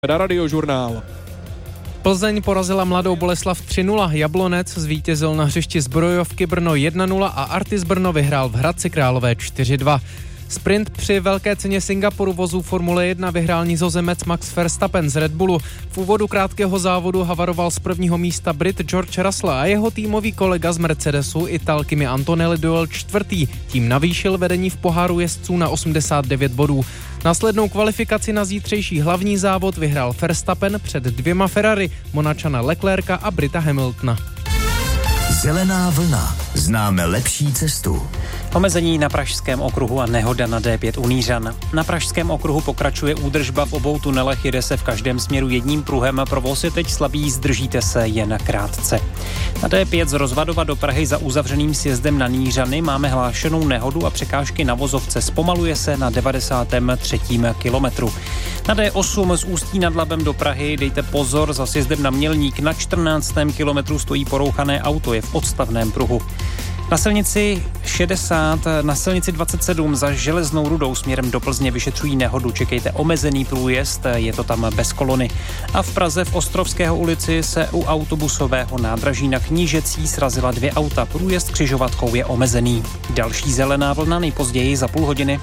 Na Radiožurnál. Plzeň porazila Mladou Boleslav 3-0, Jablonec zvítězil na hřišti Zbrojovky Brno 1-0 a Artis Brno vyhrál v Hradci Králové 4-2. Sprint při velké ceně Singapuru vozů Formule 1 vyhrál Nizozemec Max Verstappen z Red Bullu. V úvodu krátkého závodu havaroval z prvního místa Brit George Russell a jeho týmový kolega z Mercedesu Ital Kimi Antonelli dojel čtvrtý. Tím navýšil vedení v poháru jezdců na 89 bodů. Následnou kvalifikaci na zítřejší hlavní závod vyhrál Verstappen před dvěma Ferrari, Monačana Leclerca a Brita Hamiltona. Zelená vlna. Známe lepší cestu. Omezení na Pražském okruhu a nehoda na D5 u Nířan. Na Pražském okruhu pokračuje údržba v obou tunelech, jede se v každém směru jedním pruhem, provoz je teď slabý, zdržíte se jen krátce. Na D5 z Rozvadova do Prahy za uzavřeným sjezdem na Nířany máme hlášenou nehodu a překážky na vozovce, zpomaluje se na 93. kilometru. Na D8 z Ústí nad Labem do Prahy dejte pozor, za sjezdem na Mělník na 14. kilometru stojí porouchané auto, je v odstavném pruhu. Na silnici 60, na silnici 27 za Železnou Rudou směrem do Plzně vyšetřují nehodu. Čekejte omezený průjezd, je to tam bez kolony. A v Praze v Ostrovského ulici se u autobusového nádraží na Knížecí srazila dvě auta. Průjezd křižovatkou je omezený. Další zelená vlna nejpozději za půl hodiny.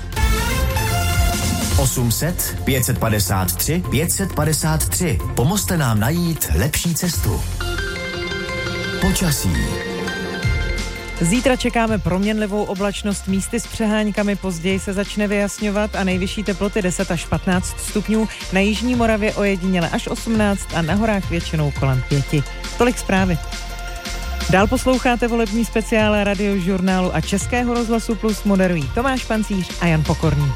800 553 553. Pomozte nám najít lepší cestu. Počasí. Zítra čekáme proměnlivou oblačnost, místy s přeháňkami, později se začne vyjasňovat a nejvyšší teploty 10 až 15 stupňů, na jižní Moravě ojediněle až 18 a na horách většinou kolem 5. Tolik zprávy. Dál posloucháte volební speciál Radiožurnálu a Českého rozhlasu Plus, moderují Tomáš Pancíř a Jan Pokorný.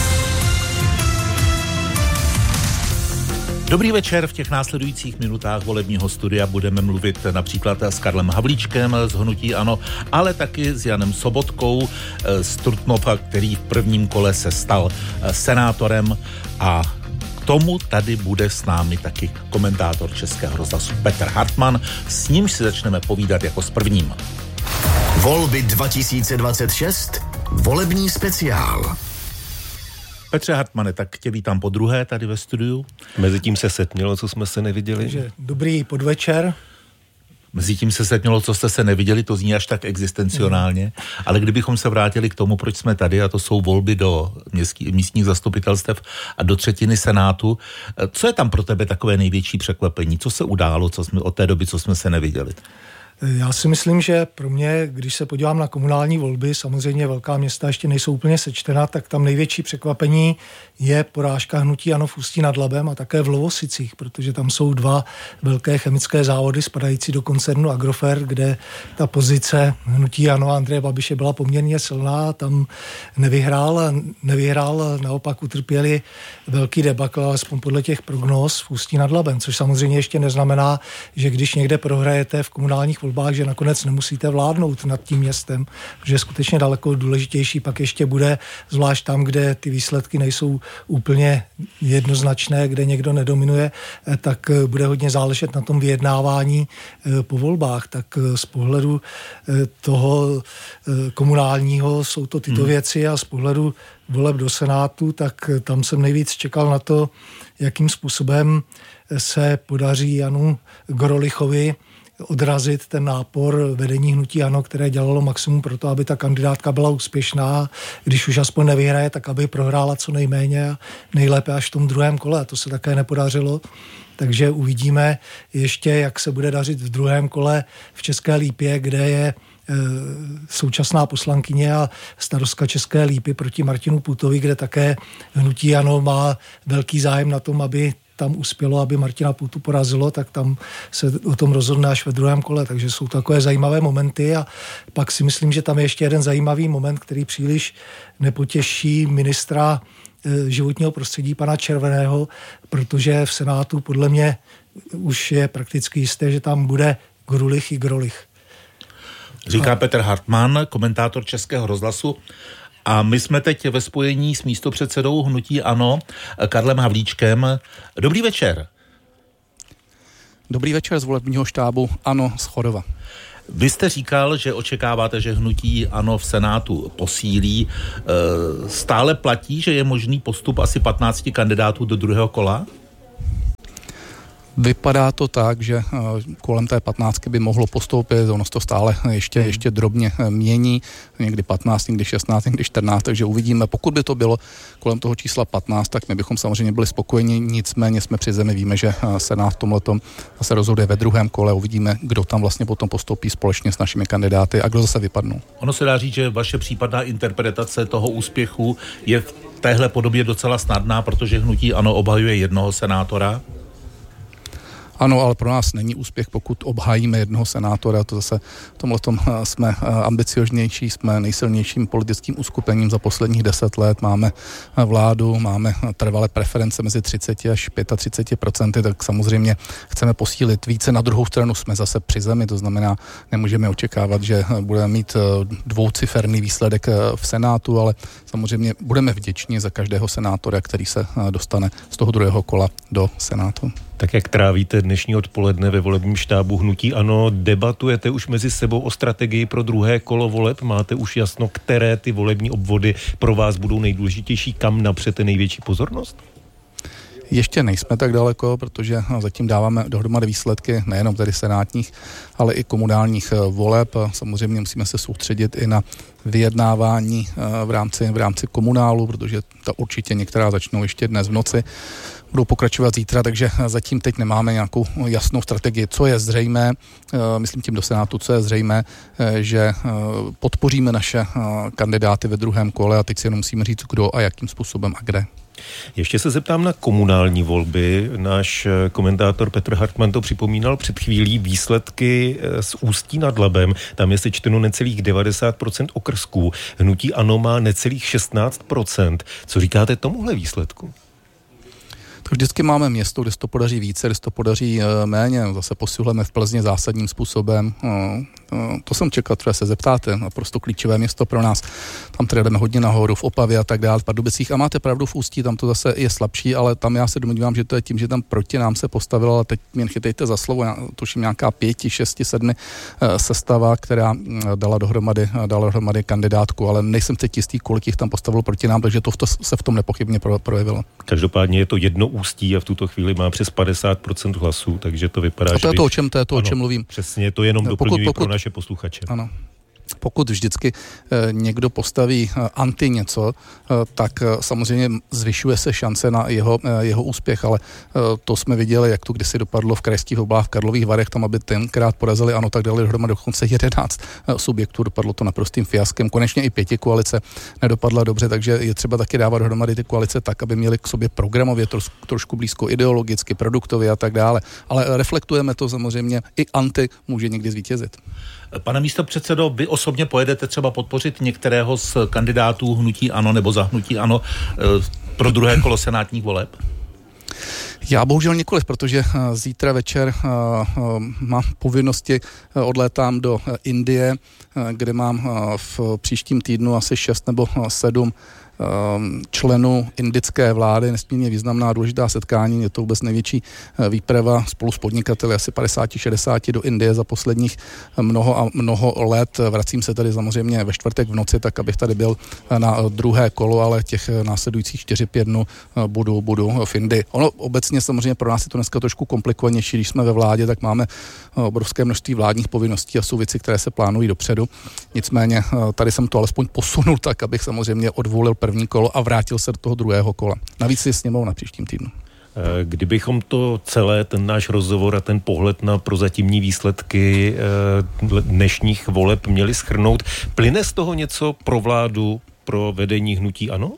Dobrý večer, v těch následujících minutách volebního studia budeme mluvit například s Karlem Havlíčkem z Hnutí ANO, ale taky s Janem Sobotkou z Trutnova, který v prvním kole se stal senátorem, a k tomu tady bude s námi taky komentátor Českého rozhlasu Petr Hartmann, s nímž si začneme povídat jako s prvním. Volby 2026, volební speciál. Petře Hartmane, tak tě vítám po druhé tady ve studiu. Mezitím se setmělo, co jsme se neviděli. Takže dobrý podvečer. Mezitím se setmělo, co jste se neviděli, to zní až tak existencionálně, ale kdybychom se vrátili k tomu, proč jsme tady, a to jsou volby do místních zastupitelstev a do třetiny Senátu, co je tam pro tebe takové největší překvapení? Co se událo od té doby, co jsme se neviděli? Já si myslím, že pro mě, když se podívám na komunální volby, samozřejmě velká města ještě nejsou úplně sečtena, tak tam největší překvapení je porážka Hnutí ANO v Ústí nad Labem a také v Lovosicích, protože tam jsou dva velké chemické závody spadající do koncernu Agrofert, kde ta pozice Hnutí ANO a Andreje Babiše byla poměrně silná, tam nevyhrál, naopak utrpěli velký debakl, alespoň podle těch prognóz v Ústí nad Labem, což samozřejmě ještě neznamená, že když někde prohrajete v komunálních volbách, že nakonec nemusíte vládnout nad tím městem, protože skutečně daleko důležitější pak ještě bude, zvlášť tam, kde ty výsledky nejsou úplně jednoznačné, kde někdo nedominuje, tak bude hodně záležet na tom vyjednávání po volbách. Tak z pohledu toho komunálního jsou to tyto věci a z pohledu voleb do Senátu, tak tam jsem nejvíc čekal na to, jakým způsobem se podaří Janu Grolichovi odrazit ten nápor vedení Hnutí ANO, které dělalo maximum pro to, aby ta kandidátka byla úspěšná. Když už aspoň nevyhraje, tak aby prohrála co nejméně a nejlépe až v tom druhém kole. A to se také nepodařilo. Takže uvidíme ještě, jak se bude dařit v druhém kole v České Lípě, kde je současná poslankyně a starostka České Lípy proti Martinu Půtovi, kde také Hnutí ANO má velký zájem na tom, aby tam uspělo, aby Martina Půtu porazilo, tak tam se o tom rozhodne až ve druhém kole, takže jsou to takové zajímavé momenty a pak si myslím, že tam je ještě jeden zajímavý moment, který příliš nepotěší ministra životního prostředí pana Červeného, protože v Senátu podle mě už je prakticky jisté, že tam bude Grulich i Grolich. Říká Petr Hartmann, komentátor Českého rozhlasu. A my jsme teď ve spojení s místopředsedou Hnutí ANO Karlem Havlíčkem. Dobrý večer. Dobrý večer z volebního štábu ANO z Chodova. Vy jste říkal, že očekáváte, že Hnutí ANO v Senátu posílí. Stále platí, že je možný postup asi 15 kandidátů do druhého kola? Vypadá to tak, že kolem té 15 by mohlo postoupit, ono to stále ještě drobně mění, někdy 15, někdy 16, někdy 14, takže uvidíme. Pokud by to bylo kolem toho čísla 15, tak my bychom samozřejmě byli spokojeni, nicméně jsme při zemi, víme, že Senát v tomhletom se rozhoduje ve druhém kole, uvidíme, kdo tam vlastně potom postoupí společně s našimi kandidáty a kdo zase vypadnou. Ono se dá říct, že vaše případná interpretace toho úspěchu je v téhle podobě docela snadná, protože hnutí ANO obhajuje jednoho senátora. Ano, ale pro nás není úspěch, pokud obhájíme jednoho senátora, to zase v tomhletom jsme ambicioznější, jsme nejsilnějším politickým uskupením za posledních 10 let, máme vládu, máme trvalé preference mezi 30 až 35%, tak samozřejmě chceme posílit více. Na druhou stranu jsme zase při zemi, to znamená, nemůžeme očekávat, že budeme mít dvouciferný výsledek v Senátu, ale samozřejmě budeme vděční za každého senátora, který se dostane z toho druhého kola do Senátu. Tak jak trávíte dnešní odpoledne ve volebním štábu hnutí ANO, debatujete už mezi sebou o strategii pro druhé kolo voleb? Máte už jasno, které ty volební obvody pro vás budou nejdůležitější, kam napřete největší pozornost? Ještě nejsme tak daleko, protože zatím dáváme dohromady výsledky nejenom tedy senátních, ale i komunálních voleb. Samozřejmě musíme se soustředit i na vyjednávání v rámci komunálu, protože ta určitě některá začnou ještě dnes v noci, budou pokračovat zítra, takže zatím teď nemáme nějakou jasnou strategii. Co je zřejmé, myslím tím do Senátu, co je zřejmé, že podpoříme naše kandidáty ve druhém kole a teď si jenom musíme říct, kdo a jakým způsobem a kde. Ještě se zeptám na komunální volby. Náš komentátor Petr Hartmann to připomínal před chvílí, výsledky z Ústí nad Labem. Tam je sečteno necelých 90% okrsků. Hnutí ANO má necelých 16%. Co říkáte tomuhle výsledku? To vždycky máme město, kde se to podaří více, kde se to podaří méně. Zase posilujeme v Plzni zásadním způsobem. To jsem čekal, třeba se zeptáte, naprosto klíčové město pro nás. Tam teda jdeme hodně nahoru, v Opavě a tak dále, v Pardubicích. A máte pravdu, v Ústí, tam to zase je slabší, ale tam já se domnívám, že to je tím, že tam proti nám se postavila, ale teď mě chytejte za slovo, já tuším nějaká 5, 6, 7 sestava, která dala dohromady kandidátku, ale nejsem teď jistý, kolik jich tam postavilo proti nám, takže to se v tom nepochybně projevilo. Každopádně je to jedno Ústí a v tuto chvíli má přes 50% hlasů, takže to vypadá, a to je to, o čem mluvím. Přesně, to jenom doplňuji pro naše posluchače. Ano. Pokud vždycky někdo postaví anti něco, tak samozřejmě zvyšuje se šance na jeho úspěch, ale to jsme viděli, jak to kdysi dopadlo v krajských volbách v Karlových Varech, tam, aby tenkrát porazili ANO, tak dali dohromady dokonce 11 subjektů, dopadlo to naprostým fiaskem. Konečně i 5 koalice nedopadla dobře, takže je třeba taky dávat dohromady ty koalice tak, aby měli k sobě programově trošku blízko ideologicky, produktově a tak dále. Ale reflektujeme to samozřejmě, i anti může někdy zvítězit. Pane místopředsedo, vy osobně pojedete třeba podpořit některého z kandidátů hnutí ANO nebo za hnutí ANO pro druhé kolo senátních voleb? Já bohužel nikoliv, protože zítra večer mám povinnosti, odlétám do Indie, kde mám v příštím týdnu asi 6 nebo 7 členů indické vlády, nesmírně významná a důležitá setkání, je to vůbec největší výprava spolu s podnikateli asi 50-60 do Indie za posledních mnoho let. Vracím se tady samozřejmě ve čtvrtek v noci, tak abych tady byl na druhé kolo, ale těch následujících 4-5 dnů budu v Indii. Ono obecně samozřejmě pro nás je to dneska trošku komplikovanější, když jsme ve vládě, tak máme obrovské množství vládních povinností a jsou věci, které se plánují dopředu. Nicméně tady jsem to alespoň posunul tak, abych samozřejmě odvolil první kolo a vrátil se do toho druhého kola. Navíc je sněmovna příštím týdnu. Kdybychom to celé, ten náš rozhovor a ten pohled na prozatímní výsledky dnešních voleb měli shrnout, plyne z toho něco pro vládu, pro vedení hnutí ANO?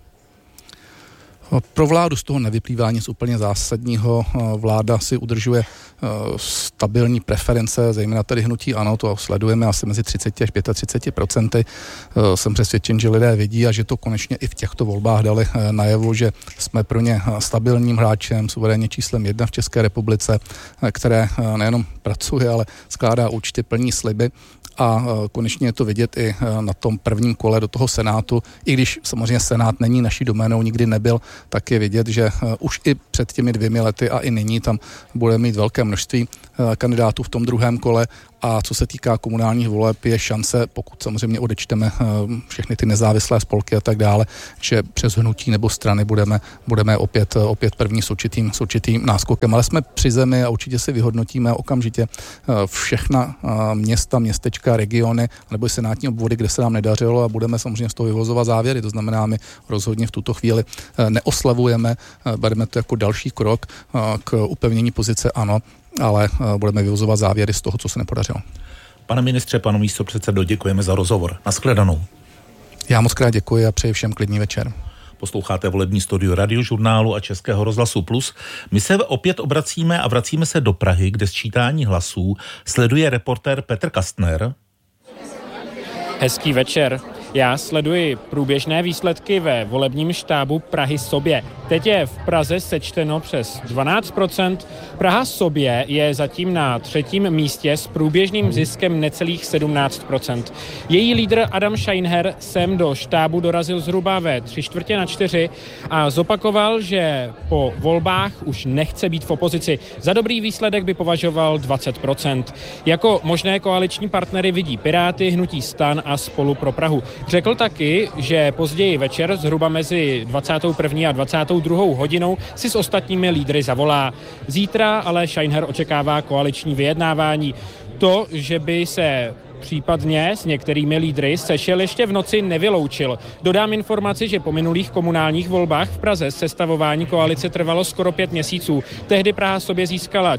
Pro vládu z toho nevyplývá nic úplně zásadního. Vláda si udržuje stabilní preference, zejména tady hnutí ANO, to sledujeme asi mezi 30 až 35%. Jsem přesvědčen, že lidé vidí a že to konečně i v těchto volbách dali najevo, že jsme pro ně stabilním hráčem, suverénně číslem 1 v České republice, které nejenom pracuje, ale skládá určitě plní sliby. A konečně je to vidět i na tom prvním kole do toho Senátu, i když samozřejmě Senát není naší doménou, nikdy nebyl, tak je vidět, že už i před těmi 2 lety a i nyní tam bude mít velké množství kandidátů v tom druhém kole. A co se týká komunálních voleb, je šance, pokud samozřejmě odečteme všechny ty nezávislé spolky a tak dále, že přes hnutí nebo strany budeme opět první s určitým náskokem. Ale jsme při zemi a určitě si vyhodnotíme okamžitě všechna města, městečka, regiony nebo i senátní obvody, kde se nám nedařilo, a budeme samozřejmě z toho vyvozovat závěry. To znamená, my rozhodně v tuto chvíli neoslavujeme, bereme to jako další krok k upevnění pozice ANO, ale budeme vyvozovat závěry z toho, co se nepodařilo. Pane ministře, panu místopředsedo, děkujeme za rozhovor. Nashledanou. Já moc krát děkuji a přeji všem klidný večer. Posloucháte volební studio Radiožurnálu a Českého rozhlasu Plus. My se opět obracíme a vracíme se do Prahy, kde sčítání hlasů sleduje reportér Petr Kastner. Hezký večer. Já sleduji průběžné výsledky ve volebním štábu Prahy Sobě. Teď je v Praze sečteno přes 12%. Praha Sobě je zatím na 3. místě s průběžným ziskem necelých 17%. Její lídr Adam Scheinher sem do štábu dorazil zhruba ve 3/4 a zopakoval, že po volbách už nechce být v opozici. Za dobrý výsledek by považoval 20%. Jako možné koaliční partnery vidí Piráty, Hnutí STAN a Spolu pro Prahu. Řekl taky, že později večer, zhruba mezi 21. a 22. hodinou, si s ostatními lídry zavolá. Zítra ale Scheinher očekává koaliční vyjednávání. To, že by se případně s některými lídry sešel ještě v noci, nevyloučil. Dodám informaci, že po minulých komunálních volbách v Praze sestavování koalice trvalo skoro 5 měsíců. Tehdy Praha Sobě získala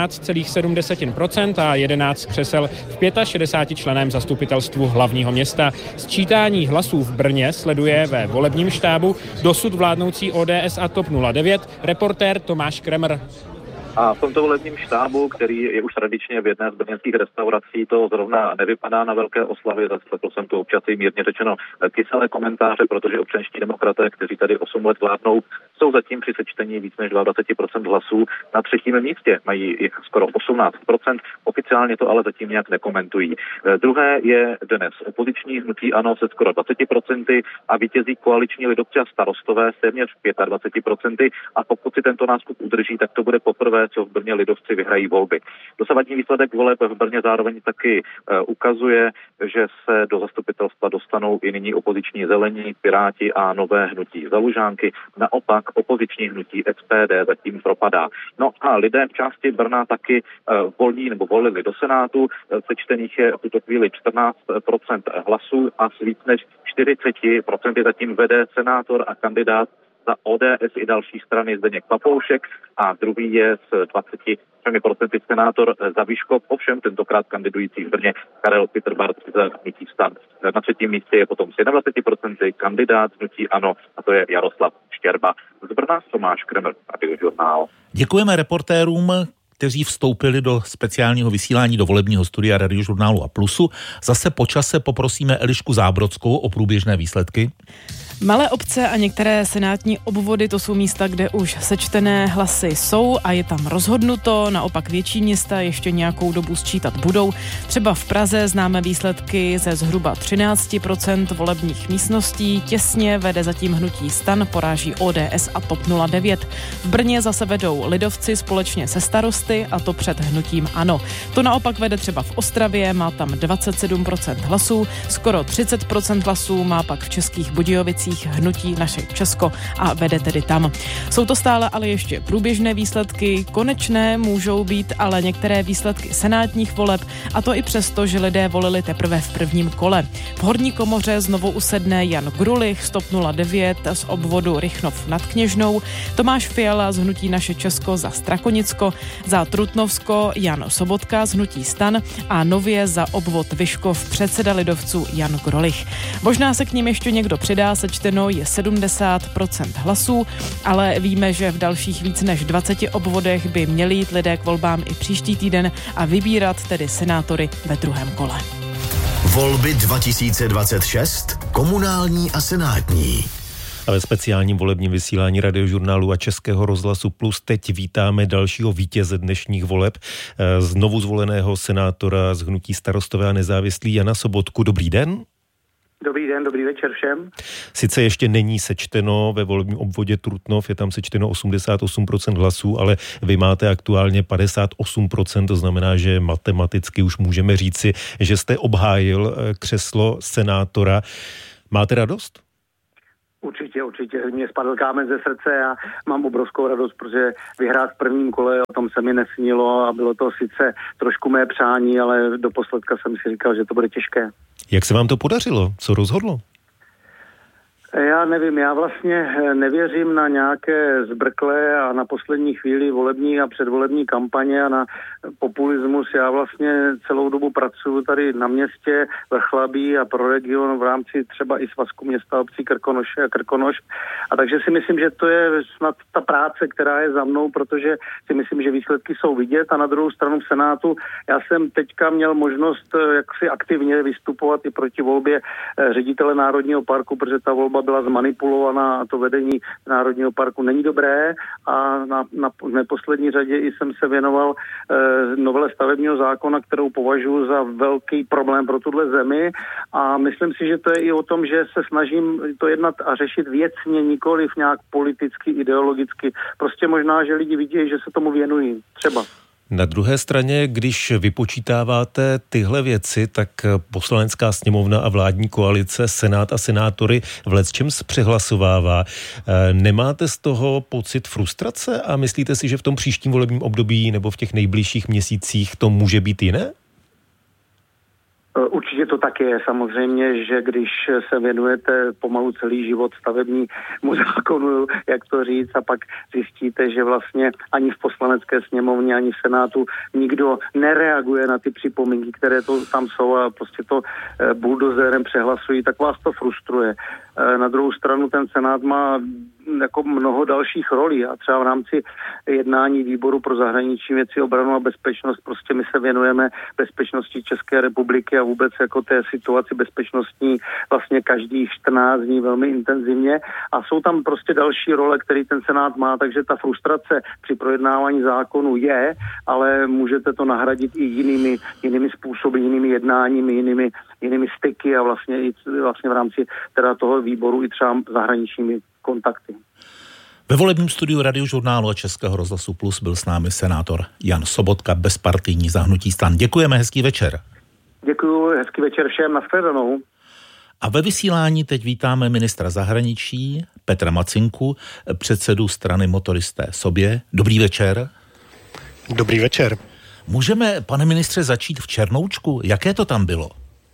14,7% a 11 křesel v 65členném zastupitelstvu hlavního města. Sčítání hlasů v Brně sleduje ve volebním štábu dosud vládnoucí ODS a TOP 09 reportér Tomáš Kremer. A v tomto volebním štábu, který je už tradičně v jedné z brněnských restaurací, to zrovna nevypadá na velké oslavy. Zaslechl jsem tu občas mírně řečeno kyselé komentáře, protože občanští demokraté, kteří tady 8 let vládnou, jsou zatím při sečtení víc než 22% hlasů na 3. místě. Mají jich skoro 18%, oficiálně to ale zatím nějak nekomentují. Druhé je dnes opoziční hnutí ANO se skoro 20% a vítězí koaliční lidovci a starostové s téměř 25%, a pokud si tento nástup udrží, tak to bude poprvé, co v Brně lidovci vyhrají volby. Dosavadní výsledek voleb v Brně zároveň taky ukazuje, že se do zastupitelstva dostanou i nyní opoziční Zelení, Piráti a Nové hnutí za Lužánky. Naopak opoziční hnutí SPD zatím propadá. No a lidé v části Brna taky volili do Senátu. Sečtených je v tuto chvíli 14% hlasů a s víc než 40% zatím vede senátor a kandidát za ODS i další strany Zdeněk Papoušek a druhý je s 23% senátor Zavíškov, ovšem tentokrát kandidující v Brně Karel Pitrbart z Hnutí STAN. Na 3. místě je potom s 21% kandidát Hnutí ANO a to je Jaroslav Štěrba. Z Brna Tomáš Kremer, Radiožurnál. Děkujeme reportérům, kteří vstoupili do speciálního vysílání do volebního studia Radiožurnálu a Plusu. Zase po čase poprosíme Elišku Zábrodskou o průběžné výsledky. Malé obce a některé senátní obvody, to jsou místa, kde už sečtené hlasy jsou a je tam rozhodnuto, naopak větší města ještě nějakou dobu sčítat budou. Třeba v Praze známe výsledky ze zhruba 13% volebních místností, těsně vede zatím Hnutí STAN, poráží ODS a TOP 09. V Brně zase vedou lidovci společně se starosty a to před Hnutím ANO. To naopak vede třeba v Ostravě, má tam 27% hlasů, skoro 30% hlasů má pak v Českých Budějovicích Hnutí Naše Česko a vede tedy tam. Jsou to stále ale ještě průběžné výsledky, konečné můžou být ale některé výsledky senátních voleb, a to i přesto, že lidé volili teprve v prvním kole. V horní komoře znovu usedne Jan Grulich z TOP 09 z obvodu Rychnov nad Kněžnou, Tomáš Fiala z Hnutí Naše Česko za Strakonicko, za Trutnovsko Jan Sobotka z Hnutí STAN a nově za obvod Vyškov předseda lidovců Jan Grulich. Možná se k ním ještě někdo přidá, sečteno je 70% hlasů, ale víme, že v dalších víc než 20 obvodech by měli jít lidé k volbám i příští týden a vybírat tedy senátory ve druhém kole. Volby 2026, komunální a senátní. A ve speciálním volebním vysílání Radiožurnálu a Českého rozhlasu Plus teď vítáme dalšího vítěze dnešních voleb, znovu zvoleného senátora z Hnutí Starostové a nezávislí Jana Sobotku. Dobrý den. Dobrý den, dobrý večer všem. Sice ještě není sečteno ve volebním obvodě Trutnov, je tam sečteno 88% hlasů, ale vy máte aktuálně 58%, to znamená, že matematicky už můžeme říci, že jste obhájil křeslo senátora. Máte radost? Určitě. Mě spadl kámen ze srdce a mám obrovskou radost, protože vyhrát v prvním kole, o tom se mi nesnilo a bylo to sice trošku mé přání, ale do posledka jsem si říkal, že to bude těžké. Jak se vám to podařilo? Co rozhodlo? Já nevím, já vlastně nevěřím na nějaké zbrklé a na poslední chvíli volební a předvolební kampaně a na populismus. Já vlastně celou dobu pracuji tady na městě Vrchlabí a pro region v rámci třeba i svazku města obcí Krkonoše a Krkonoš. A takže si myslím, že to je snad ta práce, která je za mnou, protože si myslím, že výsledky jsou vidět a na druhou stranu v Senátu já jsem teďka měl možnost jaksi aktivně vystupovat i proti volbě ředitele Národního parku, protože ta volba byla zmanipulovaná a to vedení Národního parku není dobré a na neposlední řadě i jsem se věnoval novele stavebního zákona, kterou považuji za velký problém pro tuhle zemi a myslím si, že to je i o tom, že se snažím to jednat a řešit věcně, nikoliv nějak politicky, ideologicky. Prostě možná, že lidi vidí, že se tomu věnují. Třeba. Na druhé straně, když vypočítáváte tyhle věci, tak Poslanecká sněmovna a vládní koalice, Senát a senátory v lecčems přehlasovává. Nemáte z toho pocit frustrace a myslíte si, že v tom příštím volebním období nebo v těch nejbližších měsících to může být jiné? Určitě to tak je. Samozřejmě, že když se věnujete pomalu celý život stavebnímu zákonu, jak to říct, a pak zjistíte, že vlastně ani v Poslanecké sněmovně, ani v Senátu nikdo nereaguje na ty připomínky, které to tam jsou a prostě to buldozérem přehlasují, tak vás to frustruje. Na druhou stranu ten Senát má jako mnoho dalších rolí a třeba v rámci jednání výboru pro zahraniční věci, obranu a bezpečnost prostě my se věnujeme bezpečnosti České republiky a vůbec jako té situaci bezpečnostní vlastně každých 14 dní velmi intenzivně a jsou tam prostě další role, který ten Senát má, takže ta frustrace při projednávání zákonu je, ale můžete to nahradit i jinými způsoby, jinými jednáními, jinými styky a vlastně v rámci teda toho výboru i třeba zahraničními kontakty. Ve volebním studiu Radiožurnálu a Českého rozhlasu Plus byl s námi senátor Jan Sobotka, bezpartijní za hnutí STAN. Děkujeme, hezký večer. Děkuju, hezký večer všem, nashledanou. A ve vysílání teď vítáme ministra zahraničí Petra Macinku, předsedu strany Motoristé Sobě. Dobrý večer. Dobrý večer. Můžeme, pane ministře, začít v Černoučku? Jaké to tam bylo?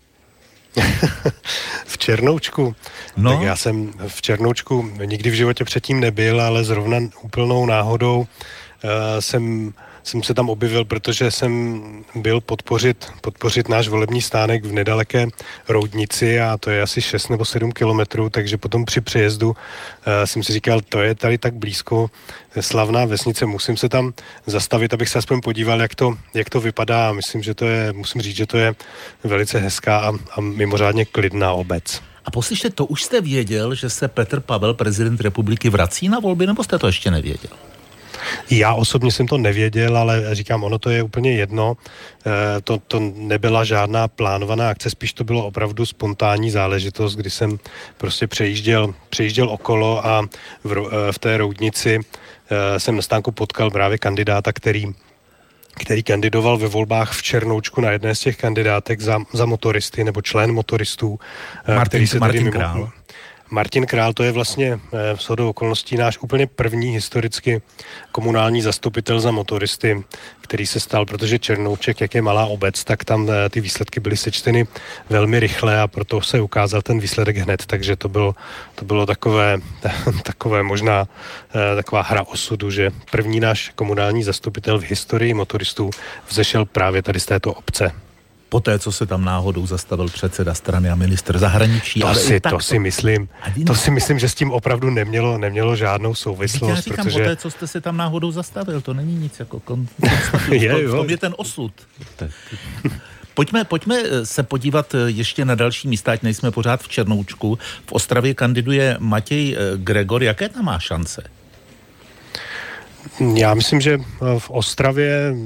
V Černoučku? No. Tak já jsem v Černoučku nikdy v životě předtím nebyl, ale zrovna úplnou náhodou jsem se tam objevil, protože jsem byl podpořit náš volební stánek v nedaleké Roudnici a to je asi 6 nebo 7 kilometrů, takže potom při přejezdu jsem si říkal, to je tady tak blízko, slavná vesnice, musím se tam zastavit, abych se aspoň podíval, jak to vypadá a musím říct, že to je velice hezká a mimořádně klidná obec. A poslyšte, to už jste věděl, že se Petr Pavel, prezident republiky, vrací na volby, nebo jste to ještě nevěděl? Já osobně jsem to nevěděl, ale říkám, ono to je úplně jedno. To nebyla žádná plánovaná akce, spíš to bylo opravdu spontánní záležitost, kdy jsem prostě přejížděl okolo a v té Roudnici jsem na stánku potkal právě kandidáta, který kandidoval ve volbách v Černoučku na jedné z těch kandidátek za motoristy nebo člen motoristů. Martin Král. Martin Král, to je vlastně shodou okolností náš úplně první historicky komunální zastupitel za motoristy, který se stal, protože Černouček, jak je malá obec, tak tam ty výsledky byly sečteny velmi rychle a proto se ukázal ten výsledek hned, takže to bylo takové možná taková hra osudu, že první náš komunální zastupitel v historii motoristů vzešel právě tady z této obce. Poté, co se tam náhodou zastavil předseda strany a ministr zahraničí. To si myslím, že s tím opravdu nemělo žádnou souvislost. Já říkám, protože poté, co jste se tam náhodou zastavil, to není nic jako v tom je ten osud. Pojďme se podívat ještě na další místa, ať nejsme pořád v Černoučku. V Ostravě kandiduje Matěj Gregor. Jaké tam má šance? Já myslím, že v Ostravě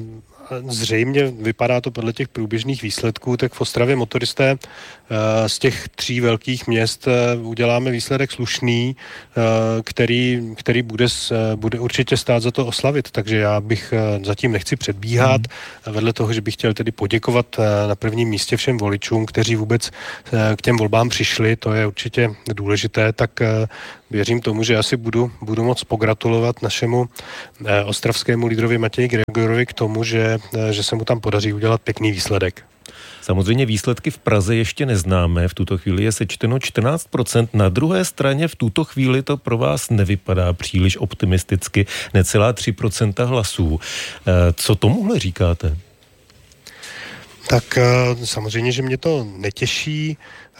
zřejmě vypadá to podle těch průběžných výsledků, tak v Ostravě motoristé z těch 3 velkých měst uděláme výsledek slušný, který bude určitě stát za to oslavit, takže já bych zatím nechci předbíhat, vedle toho, že bych chtěl tedy poděkovat na prvním místě všem voličům, kteří vůbec k těm volbám přišli, to je určitě důležité, tak věřím tomu, že asi budu moc pogratulovat našemu ostravskému lídrovi Matěji Gregorovi k tomu, že se mu tam podaří udělat pěkný výsledek. Samozřejmě výsledky v Praze ještě neznáme, v tuto chvíli je sečteno 14%, na druhé straně v tuto chvíli to pro vás nevypadá příliš optimisticky, necelá 3% hlasů. Co tomuhle říkáte? Tak samozřejmě, že mě to netěší.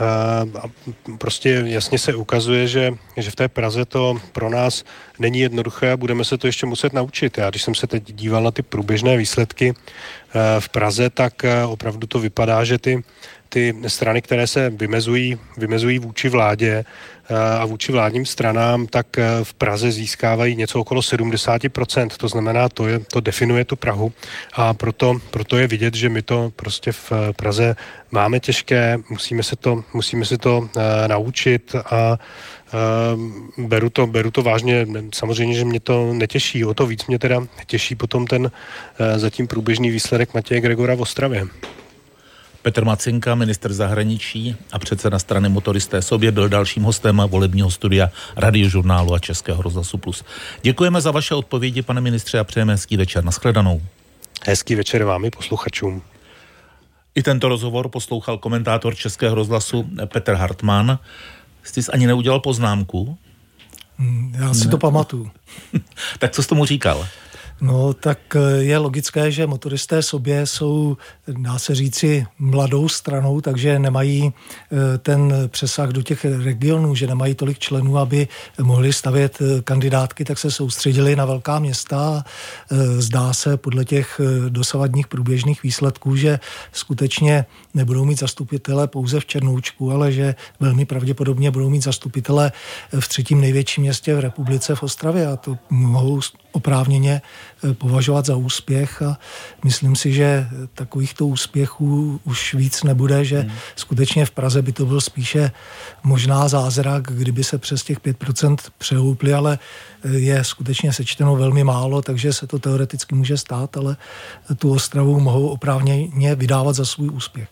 Prostě jasně se ukazuje, že v té Praze to pro nás není jednoduché a budeme se to ještě muset naučit. Já když jsem se teď díval na ty průběžné výsledky v Praze, tak opravdu to vypadá, že ty strany, které se vymezují vůči vládě a vůči vládním stranám, tak v Praze získávají něco okolo 70%. To znamená, to definuje tu Prahu a proto je vidět, že my to prostě v Praze máme těžké, musíme se to naučit a beru to vážně. Samozřejmě, že mě to netěší. O to víc mě teda těší potom ten zatím průběžný výsledek Matěje Gregora v Ostravě. Petr Macinka, ministr zahraničí a předseda strany Motoristé sobě, byl dalším hostem volebního studia Radiožurnálu a Českého rozhlasu Plus. Děkujeme za vaše odpovědi, pane ministře, a přejeme hezký večer. Nashledanou. Hezký večer vám i posluchačům. I tento rozhovor poslouchal komentátor Českého rozhlasu Petr Hartmann. Jsi ani neudělal poznámku? Já si to pamatuju. Tak co jsi tomu říkal? No, tak je logické, že motoristé sobě jsou, dá se říci, mladou stranou, takže nemají ten přesah do těch regionů, že nemají tolik členů, aby mohli stavět kandidátky, tak se soustředili na velká města. Zdá se podle těch dosavadních průběžných výsledků, že skutečně nebudou mít zastupitele pouze v Černoučku, ale že velmi pravděpodobně budou mít zastupitele v 3. největším městě v republice, v Ostravě, a to mohou oprávněně považovat za úspěch a myslím si, že takovýchto úspěchů už víc nebude, že skutečně v Praze by to byl spíše možná zázrak, kdyby se přes těch 5% přehoupli, ale je skutečně sečteno velmi málo, takže se to teoreticky může stát, ale tu Ostravu mohou oprávněně vydávat za svůj úspěch.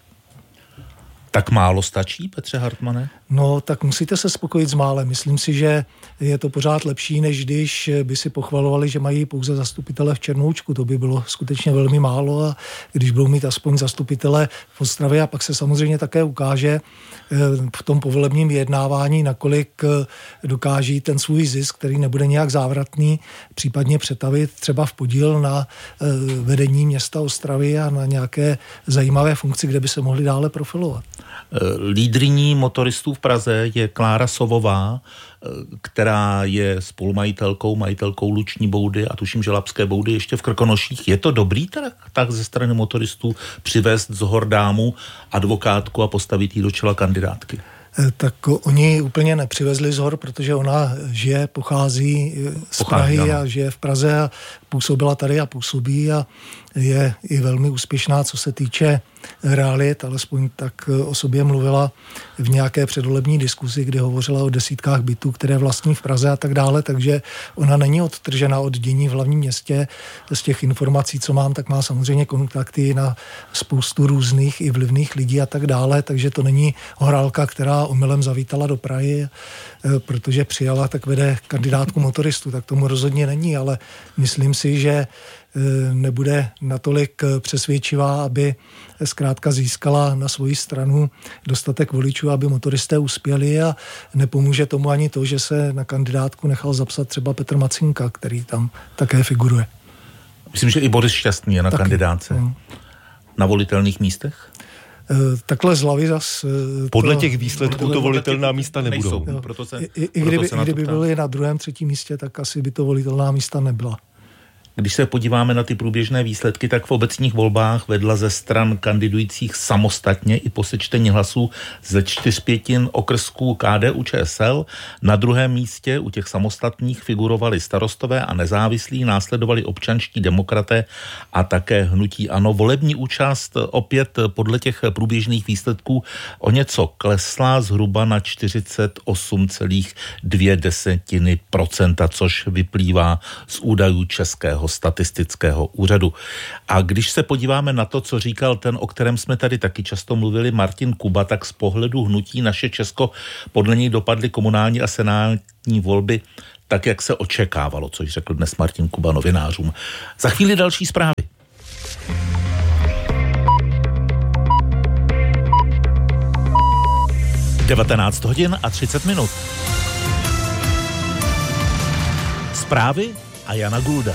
Tak málo stačí, Petře Hartmane? No, tak musíte se spokojit s málem. Myslím si, že je to pořád lepší, než když by si pochvalovali, že mají pouze zastupitele v Černoučku. To by bylo skutečně velmi málo a když budou mít aspoň zastupitele v Ostravě a pak se samozřejmě také ukáže v tom povolebním vyjednávání, nakolik dokáží ten svůj zisk, který nebude nějak závratný, případně přetavit třeba v podíl na vedení města Ostravy a na nějaké zajímavé funkci, kde by se mohli dále profilovat. Lídryní motoristů v Praze je Klára Sovová, která je majitelkou Luční boudy a tuším, že Labské boudy ještě v Krkonoších. Je to dobrý tak ze strany motoristů přivést z hor dámu, advokátku a postavit jí do čela kandidátky? Tak oni úplně nepřivezli z hor, protože ona pochází z Prahy a žije v Praze a působila tady a působí a je i velmi úspěšná, co se týče realit, alespoň tak o sobě mluvila v nějaké předvolební diskuzi, kdy hovořila o desítkách bytů, které vlastní v Praze a tak dále, takže ona není odtržena od dění v hlavním městě. Z těch informací, co mám, tak má samozřejmě kontakty na spoustu různých i vlivných lidí a tak dále, takže to není horálka, která omylem zavítala do Prahy, protože přijala, tak vede kandidátku motoristů, tak tomu rozhodně není, ale myslím si, že nebude natolik přesvědčivá, aby zkrátka získala na svoji stranu dostatek voličů, aby motoristé uspěli a nepomůže tomu ani to, že se na kandidátku nechal zapsat třeba Petr Macinka, který tam také figuruje. Myslím, že i Boris Šťastný je na kandidátce. Na volitelných místech? Takhle z hlavy zas... Podle těch výsledků to volitelná místa nebudou. I kdyby byli na 2., 3. místě, tak asi by to volitelná místa nebyla. Když se podíváme na ty průběžné výsledky, tak v obecních volbách vedla ze stran kandidujících samostatně i po sečtení hlasů ze 4/5 okrsků KDU-ČSL. Na druhém místě u těch samostatných figurovali Starostové a nezávislí, následovali Občanští demokraté a také hnutí ANO. Volební účast opět podle těch průběžných výsledků o něco klesla, zhruba na 48,2%, což vyplývá z údajů Českého statistického úřadu. A když se podíváme na to, co říkal ten, o kterém jsme tady taky často mluvili, Martin Kuba, tak z pohledu hnutí Naše Česko podle něj dopadly komunální a senátní volby tak, jak se očekávalo, což řekl dnes Martin Kuba novinářům. Za chvíli další zprávy. – 19 hodin a 30 minut. Zprávy a Jana Gulda.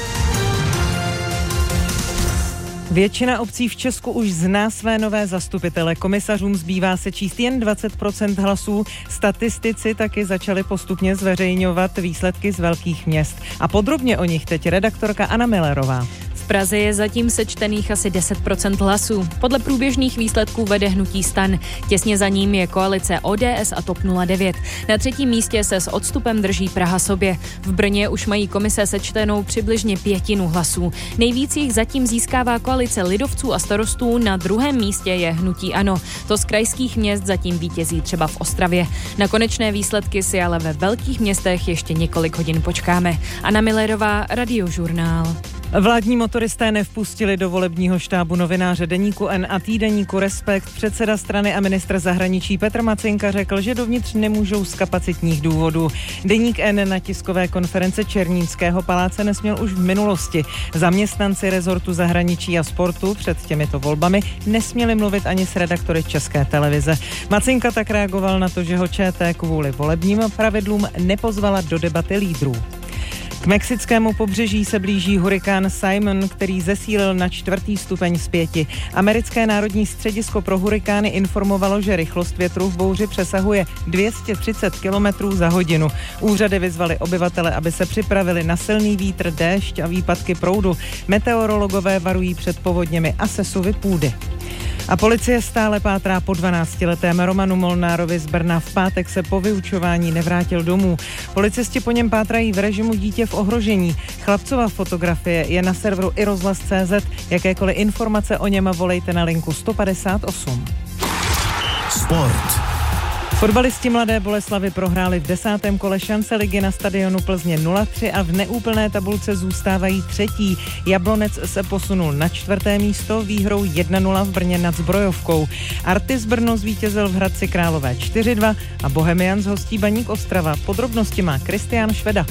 Většina obcí v Česku už zná své nové zastupitele. Komisařům zbývá se číst jen 20% hlasů. Statistici taky začali postupně zveřejňovat výsledky z velkých měst. A podrobně o nich teď redaktorka Anna Millerová. V Praze je zatím sečtených asi 10% hlasů. Podle průběžných výsledků vede hnutí STAN. Těsně za ním je koalice ODS a TOP 09. Na třetím místě se s odstupem drží Praha sobě. V Brně už mají komise sečtenou přibližně 1/5 hlasů. Nejvíc jich zatím získává koalice lidovců a starostů, na druhém místě je hnutí ANO. To z krajských měst zatím vítězí třeba v Ostravě. Na konečné výsledky si ale ve velkých městech ještě několik hodin počkáme. Anna Millerová, Radiožurnál. Vládní motoristé nevpustili do volebního štábu novináře deníku N a týdeníku Respekt. Předseda strany a ministr zahraničí Petr Macinka řekl, že dovnitř nemůžou z kapacitních důvodů. Deník N na tiskové konference Černínského paláce nesměl už v minulosti. Zaměstnanci rezortu zahraničí a sportu před těmito volbami nesměli mluvit ani s redaktory České televize. Macinka tak reagoval na to, že ho ČT kvůli volebním pravidlům nepozvala do debaty lídrů. K mexickému pobřeží se blíží hurikán Simon, který zesílil na 4. stupeň z 5. Americké národní středisko pro hurikány informovalo, že rychlost větru v bouři přesahuje 230 km za hodinu. Úřady vyzvaly obyvatele, aby se připravili na silný vítr, déšť a výpadky proudu. Meteorologové varují před povodněmi a sesuvy půdy. A policie stále pátrá po 12letém Romanu Molnárovi z Brna. V pátek se po vyučování nevrátil domů. Policisti po něm pátrají v režimu dítě v ohrožení. Chlapcova fotografie je na serveru iRozhlas.cz. Jakékoliv informace o něm volejte na linku 158. Sport. Fotbalisti Mladé Boleslavi prohráli v 10. kole šance ligy na stadionu Plzně 0-3 a v neúplné tabulce zůstávají třetí. Jablonec se posunul na 4. místo výhrou 1-0 v Brně nad Zbrojovkou. Artis Brno zvítězil v Hradci Králové 4-2 a Bohemians hostí Baník Ostrava. Podrobnosti má Kristián Šveda.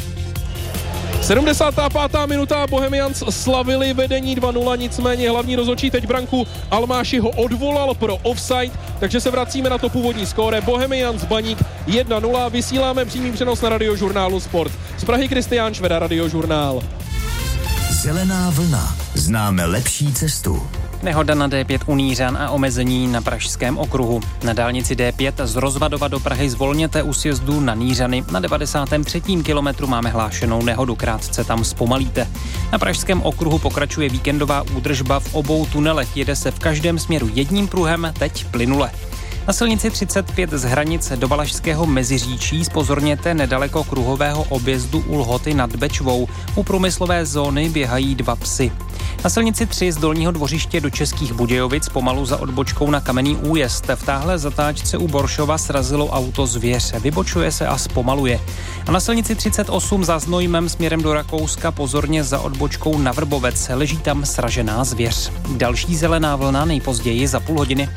75. minuta, Bohemians slavili vedení 2-0, nicméně hlavní rozhodčí teď branku Almáši ho odvolal pro offside, takže se vracíme na to původní skóre. Bohemians Baník 1-0, vysíláme přímý přenos na Radiožurnálu Sport. Z Prahy Kristián Šveda, Radiožurnál. Zelená vlna. Známe lepší cestu. Nehoda na D5 u Nířan a omezení na Pražském okruhu. Na dálnici D5 z Rozvadova do Prahy zvolněte u sjezdu na Nířany. Na 93. kilometru máme hlášenou nehodu, krátce tam zpomalíte. Na Pražském okruhu pokračuje víkendová údržba v obou tunelech. Jede se v každém směru jedním pruhem, teď plynule. Na silnici 35 z hranic do Valašského Meziříčí zpozorněte nedaleko kruhového objezdu u Lhoty nad Bečvou. U průmyslové zóny běhají 2 psy. Na silnici 3 z Dolního Dvořiště do Českých Budějovic pomalu za odbočkou na Kamenný újezd. V táhlé zatáčce u Boršova srazilo auto zvěř. Vybočuje se a zpomaluje. A na silnici 38 za Znojmem směrem do Rakouska pozorně za odbočkou na Vrbovec. Leží tam sražená zvěř. Další zelená vlna nejpozději za půl hodiny.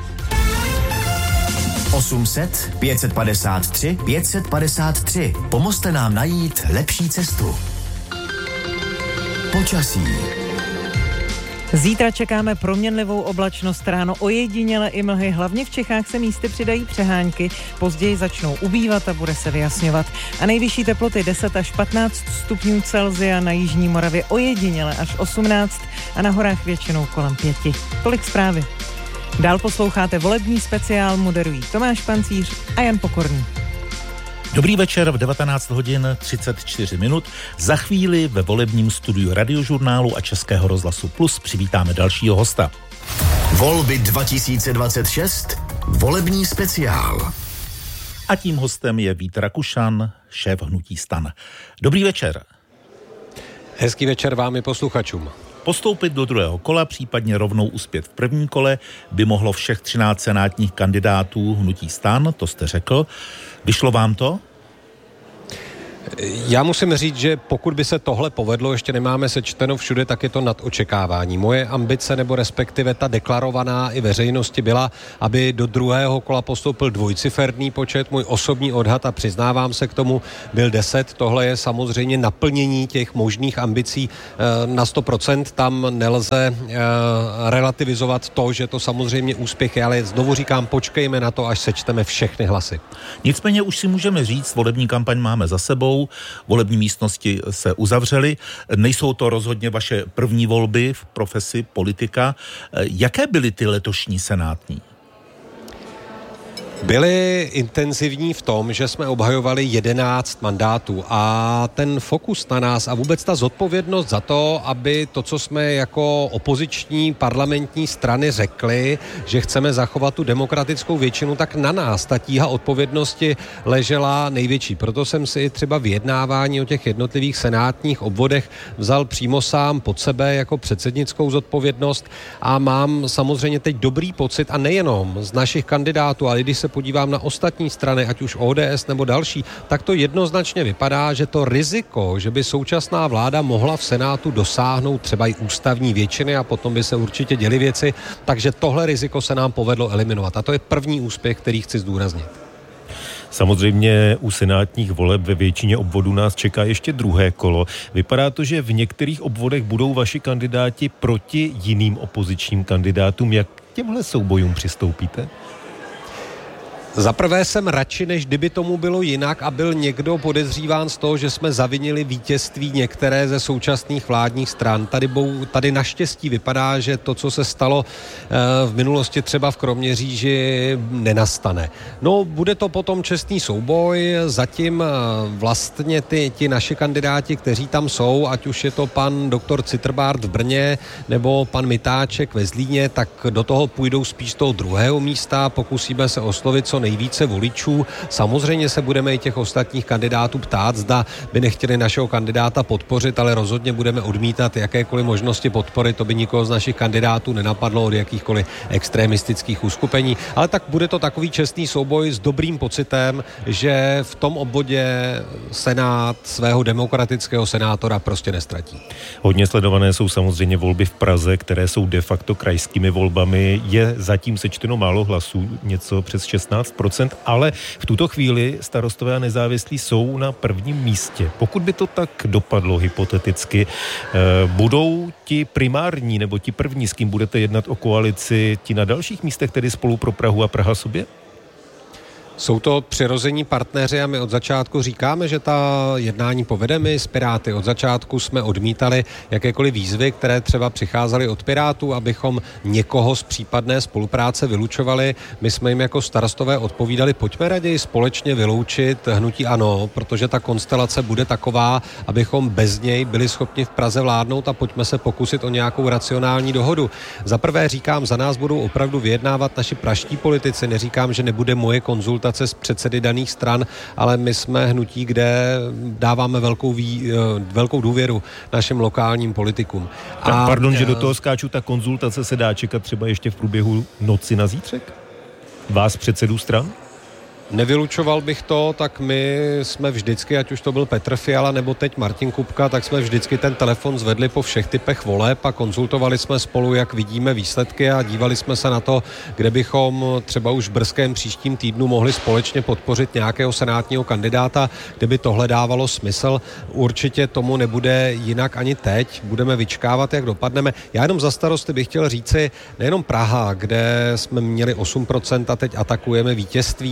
800 553 553. Pomozte nám najít lepší cestu. Počasí. Zítra čekáme proměnlivou oblačnost, ráno ojediněle i mlhy, hlavně v Čechách se místy přidají přehánky, později začnou ubývat a bude se vyjasňovat. A nejvyšší teploty 10 až 15 stupňů Celsia, na jižní Moravě ojediněle až 18 a na horách většinou kolem 5. Tolik zprávy. Dál posloucháte volební speciál, moderují Tomáš Pancíř a Jan Pokorný. Dobrý večer v 19 hodin 34 minut. Za chvíli ve volebním studiu Radiožurnálu a Českého rozhlasu Plus přivítáme dalšího hosta. Volby 2026, volební speciál. A tím hostem je Vít Rakušan, šéf hnutí STAN. Dobrý večer. Hezký večer vám i posluchačům. Postoupit do druhého kola, případně rovnou uspět v prvním kole, by mohlo všech 13 senátních kandidátů hnutí STAN, to jste řekl. Vyšlo vám to? Já musím říct, že pokud by se tohle povedlo, ještě nemáme sečteno všude, tak je to nad očekávání. Moje ambice, nebo respektive ta deklarovaná i veřejnosti byla, aby do druhého kola postoupil dvojciferný počet. Můj osobní odhad, a přiznávám se k tomu, byl 10. Tohle je samozřejmě naplnění těch možných ambicí na 100%. Tam nelze relativizovat to, že to samozřejmě úspěch je, ale znovu říkám, počkejme na to, až sečteme všechny hlasy. Nicméně už si můžeme říct, volební kampaň máme za sebou, volební místnosti se uzavřely. Nejsou to rozhodně vaše první volby v profesi politika. Jaké byly ty letošní senátní? Byly intenzivní v tom, že jsme obhajovali 11 mandátů a ten fokus na nás a vůbec ta zodpovědnost za to, aby to, co jsme jako opoziční parlamentní strany řekli, že chceme zachovat tu demokratickou většinu, tak na nás ta tíha odpovědnosti ležela největší. Proto jsem si třeba vyjednávání o těch jednotlivých senátních obvodech vzal přímo sám pod sebe jako předsednickou zodpovědnost a mám samozřejmě teď dobrý pocit, a nejenom z našich kandidátů, ale když se podívám na ostatní strany, ať už ODS nebo další, tak to jednoznačně vypadá, že to riziko, že by současná vláda mohla v Senátu dosáhnout třeba i ústavní většiny a potom by se určitě děly věci, takže tohle riziko se nám povedlo eliminovat. A to je první úspěch, který chci zdůraznit. Samozřejmě u senátních voleb ve většině obvodů nás čeká ještě druhé kolo. Vypadá to, že v některých obvodech budou vaši kandidáti proti jiným opozičním kandidátům. Jak k těmhle soubojům přistoupíte? Za prvé jsem radši, než kdyby tomu bylo jinak a byl někdo podezříván z toho, že jsme zavinili vítězství některé ze současných vládních stran. Tady naštěstí vypadá, že to, co se stalo v minulosti třeba v Kroměříži, nenastane. No, bude to potom čestný souboj, zatím vlastně ti naši kandidáti, kteří tam jsou, ať už je to pan doktor Citrbart v Brně nebo pan Mitáček ve Zlíně, tak do toho půjdou spíš z toho druhého místa, pokusíme se oslovit co nejvíce voličů. Samozřejmě se budeme i těch ostatních kandidátů ptát, zda by nechtěli našeho kandidáta podpořit, ale rozhodně budeme odmítat jakékoliv možnosti podpory. To by nikoho z našich kandidátů nenapadlo od jakýchkoliv extremistických uskupení. Ale tak bude to takový čestný souboj s dobrým pocitem, že v tom obvodě Senát svého demokratického senátora prostě nestratí. Hodně sledované jsou samozřejmě volby v Praze, které jsou de facto krajskými volbami. Je zatím sečteno málo hlasů, něco přes 16%, ale v tuto chvíli Starostové a nezávislí jsou na prvním místě. Pokud by to tak dopadlo hypoteticky, budou ti primární nebo ti první, s kým budete jednat o koalici, ti na dalších místech, tedy Spolu pro Prahu a Praha sobě? Jsou to přirození partneři a my od začátku říkáme, že ta jednání povedeme s Piráty. Od začátku jsme odmítali jakékoliv výzvy, které třeba přicházely od Pirátů, abychom někoho z případné spolupráce vylučovali. My jsme jim jako Starostové odpovídali, pojďme raději společně vyloučit hnutí ANO, protože ta konstelace bude taková, abychom bez něj byli schopni v Praze vládnout a pojďme se pokusit o nějakou racionální dohodu. Za prvé říkám, za nás budou opravdu vyjednávat naši pražští politici. Neříkám, že nebude moje konzultace s předsedy daných stran, ale my jsme hnutí, kde dáváme velkou důvěru našim lokálním politikům. Pardon, že do toho skáču, ta konzultace se dá čekat třeba ještě v průběhu noci na zítřek? Vás předsedů stran? Nevylučoval bych to, tak my jsme vždycky, ať už to byl Petr Fiala nebo teď Martin Kupka, tak jsme vždycky ten telefon zvedli po všech typech voleb a konzultovali jsme spolu, jak vidíme výsledky a dívali jsme se na to, kde bychom třeba už v brzkém příštím týdnu mohli společně podpořit nějakého senátního kandidáta, kde by tohle dávalo smysl. Určitě tomu nebude jinak ani teď. Budeme vyčkávat, jak dopadneme. Já jenom za Starosty bych chtěl říci, nejenom Praha, kde jsme měli 8% a teď atakujeme vítězství a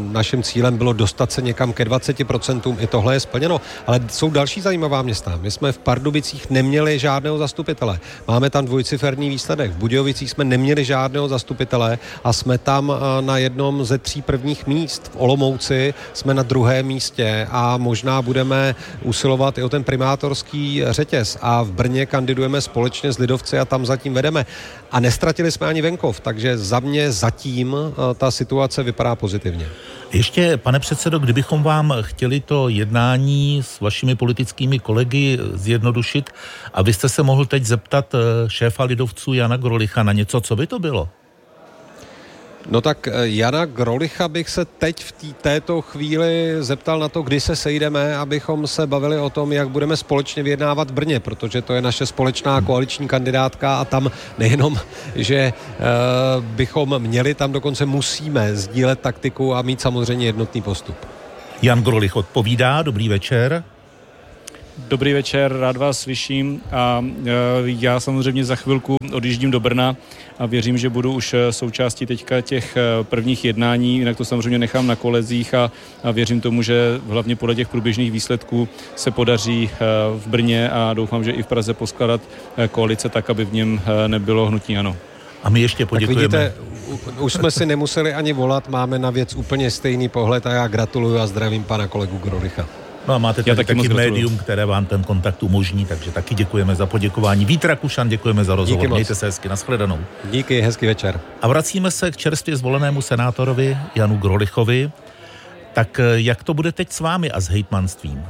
naším cílem bylo dostat se někam ke 20%, i tohle je splněno. Ale jsou další zajímavá města. My jsme v Pardubicích neměli žádného zastupitele. Máme tam dvojciferný výsledek. V Budějovicích jsme neměli žádného zastupitele a jsme tam na jednom ze 3 prvních míst. V Olomouci jsme na 2. místě a možná budeme usilovat i o ten primátorský řetěz. A v Brně kandidujeme společně s lidovci a tam zatím vedeme. A nestratili jsme ani venkov, takže za mě zatím ta situace vypadá pozitivně. Ještě, pane předsedo, kdybychom vám chtěli to jednání s vašimi politickými kolegy zjednodušit a vy jste se mohl teď zeptat šéfa lidovců Jana Grolicha na něco, co by to bylo? No tak Jana Grolicha bych se teď v této chvíli zeptal na to, kdy se sejdeme, abychom se bavili o tom, jak budeme společně vyjednávat v Brně, protože to je naše společná koaliční kandidátka a tam nejenom, že bychom měli, tam dokonce musíme sdílet taktiku a mít samozřejmě jednotný postup. Jan Grolich odpovídá, dobrý večer. Dobrý večer, rád vás slyším a já samozřejmě za chvilku odjíždím do Brna a věřím, že budu už součástí teďka těch prvních jednání, jinak to samozřejmě nechám na kolezích a věřím tomu, že hlavně podle těch průběžných výsledků se podaří v Brně a doufám, že i v Praze poskládat koalice tak, aby v něm nebylo hnutí ANO. A my ještě poděkujeme. Tak vidíte, už jsme si nemuseli ani volat, máme na věc úplně stejný pohled a já gratuluju a zdravím pana kolegu Grolicha. No a máte tady taky médium, které vám ten kontakt umožní, takže taky děkujeme za poděkování. Vít Rakušan, děkujeme za rozhovor. Mějte se hezky, nashledanou. Díky, hezký večer. A vracíme se k čerstvě zvolenému senátorovi Janu Grolichovi. Tak jak to bude teď s vámi a s hejtmanstvím?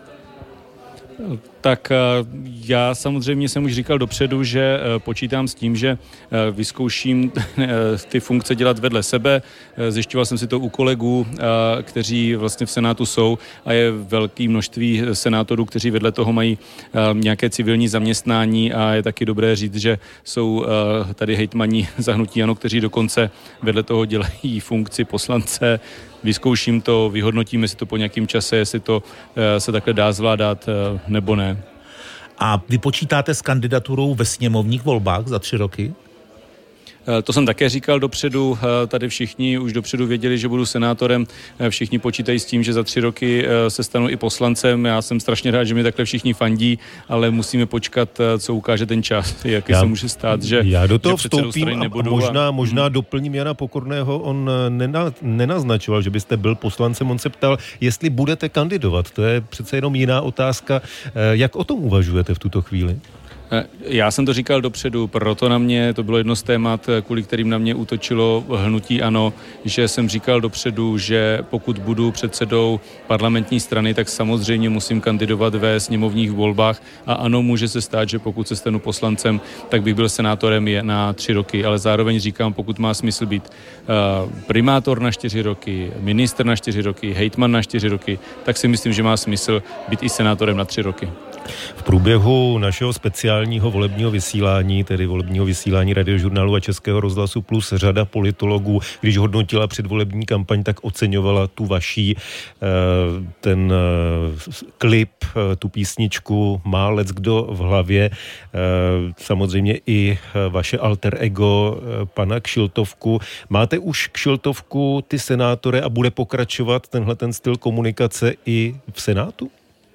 Tak já samozřejmě jsem už říkal dopředu, že počítám s tím, že vyzkouším ty funkce dělat vedle sebe. Zjišťoval jsem si to u kolegů, kteří vlastně v Senátu jsou a je velké množství senátorů, kteří vedle toho mají nějaké civilní zaměstnání a je taky dobré říct, že jsou tady hejtmani za hnutí ANO, kteří dokonce vedle toho dělají funkci poslance. Vyzkouším to, vyhodnotíme si to po nějakém čase, jestli to se takhle dá zvládat nebo ne. A vy počítáte s kandidaturou ve sněmovních volbách za 3 roky? To jsem také říkal dopředu, tady všichni už dopředu věděli, že budu senátorem, všichni počítají s tím, že za 3 roky se stanu i poslancem, já jsem strašně rád, že mi takhle všichni fandí, ale musíme počkat, co ukáže ten čas, jaký se může stát, že já do toho vstoupím a možná doplním Jana Pokorného, on nenaznačoval, že byste byl poslancem, on se ptal, jestli budete kandidovat, to je přece jenom jiná otázka, jak o tom uvažujete v tuto chvíli? Já jsem to říkal dopředu, proto na mě, to bylo jedno z témat, kvůli kterým na mě útočilo hnutí ANO, že jsem říkal dopředu, že pokud budu předsedou parlamentní strany, tak samozřejmě musím kandidovat ve sněmovních volbách a ano, může se stát, že pokud se stanu poslancem, tak bych byl senátorem na 3 roky, ale zároveň říkám, pokud má smysl být primátor na 4 roky, ministr na 4 roky, hejtman na 4 roky, tak si myslím, že má smysl být i senátorem na 3 roky. V průběhu našeho speciálního volebního vysílání, tedy volebního vysílání Radiožurnálu a Českého rozhlasu Plus, řada politologů, když hodnotila předvolební kampaň, tak oceňovala tu vaší, ten klip, tu písničku Má leckdo v hlavě, samozřejmě i vaše alter ego pana Kšiltovku. Máte už Kšiltovku ty senátore a bude pokračovat tenhle ten styl komunikace i v Senátu?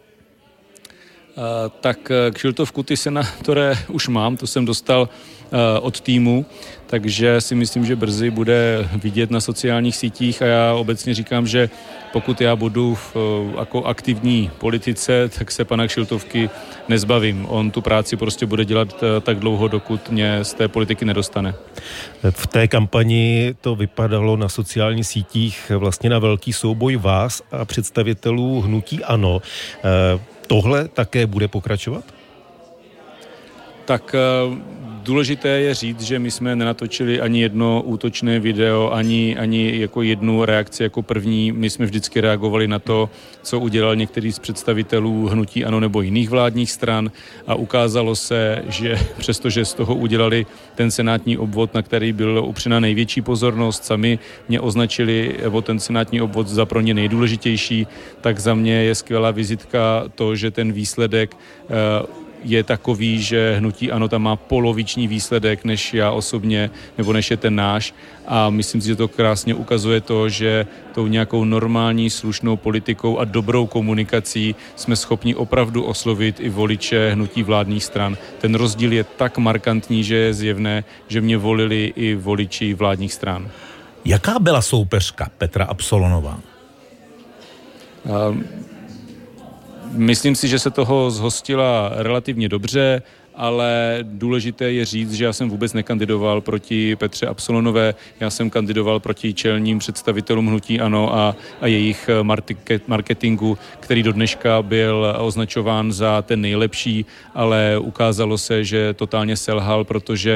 Tak Kšiltovku ty senátore už mám, to jsem dostal od týmu, takže si myslím, že brzy bude vidět na sociálních sítích a já obecně říkám, že pokud já budu jako aktivní politice, tak se pana Kšiltovky nezbavím. On tu práci prostě bude dělat tak dlouho, dokud mě z té politiky nedostane. V té kampani to vypadalo na sociálních sítích vlastně na velký souboj vás a představitelů hnutí ANO. Tohle také bude pokračovat? Tak důležité je říct, že my jsme nenatočili ani jedno útočné video, ani jako jednu reakci jako první. My jsme vždycky reagovali na to, co udělal některý z představitelů hnutí ANO nebo jiných vládních stran a ukázalo se, že přestože z toho udělali ten senátní obvod, na který byl upřena největší pozornost, sami mě označili ten senátní obvod za pro ně nejdůležitější, tak za mě je skvělá vizitka to, že ten výsledek je takový, že hnutí ANO tam má poloviční výsledek než já osobně, nebo než je ten náš. A myslím si, že to krásně ukazuje to, že tou nějakou normální, slušnou politikou a dobrou komunikací jsme schopni opravdu oslovit i voliče hnutí vládních stran. Ten rozdíl je tak markantní, že je zjevné, že mě volili i voliči vládních stran. Jaká byla soupeřka Petra Absolonová? Myslím si, že se toho zhostila relativně dobře, ale důležité je říct, že já jsem vůbec nekandidoval proti Petře Absolonové, já jsem kandidoval proti čelním představitelům hnutí ANO a jejich marketingu, který do dneška byl označován za ten nejlepší, ale ukázalo se, že totálně selhal, protože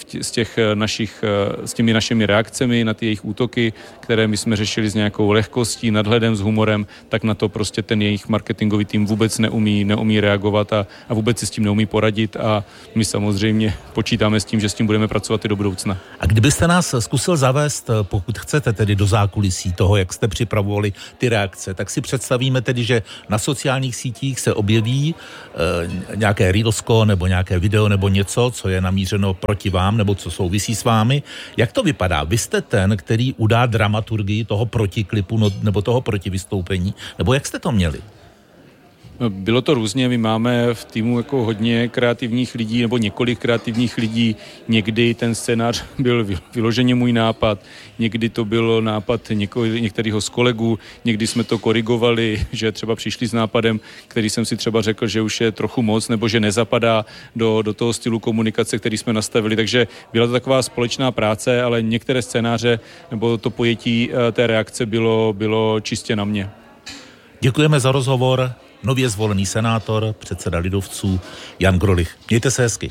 s těmi našimi reakcemi na ty jejich útoky, které my jsme řešili s nějakou lehkostí, nadhledem, s humorem, tak na to prostě ten jejich marketingový tým vůbec neumí reagovat a vůbec si s tím neumí poradit. A my samozřejmě počítáme s tím, že s tím budeme pracovat i do budoucna. A kdybyste nás zkusil zavést, pokud chcete tedy do zákulisí toho, jak jste připravovali ty reakce, tak si představíme tedy, že na sociálních sítích se objeví nějaké reelsko nebo nějaké video nebo něco, co je namířeno proti vám nebo co souvisí s vámi. Jak to vypadá? Vy jste ten, který udá dramaturgii toho protiklipu nebo toho protivystoupení, nebo jak jste to měli? Bylo to různě, my máme v týmu jako hodně kreativních lidí nebo několik kreativních lidí. Někdy ten scénář byl vyloženě můj nápad, někdy to byl nápad některého z kolegů, někdy jsme to korigovali, že třeba přišli s nápadem, který jsem si třeba řekl, že už je trochu moc nebo že nezapadá do toho stylu komunikace, který jsme nastavili. Takže byla to taková společná práce, ale některé scénáře nebo to pojetí té reakce bylo čistě na mě. Děkujeme za rozhovor. Nově zvolený senátor, předseda lidovců Jan Grolich. Mějte se hezky.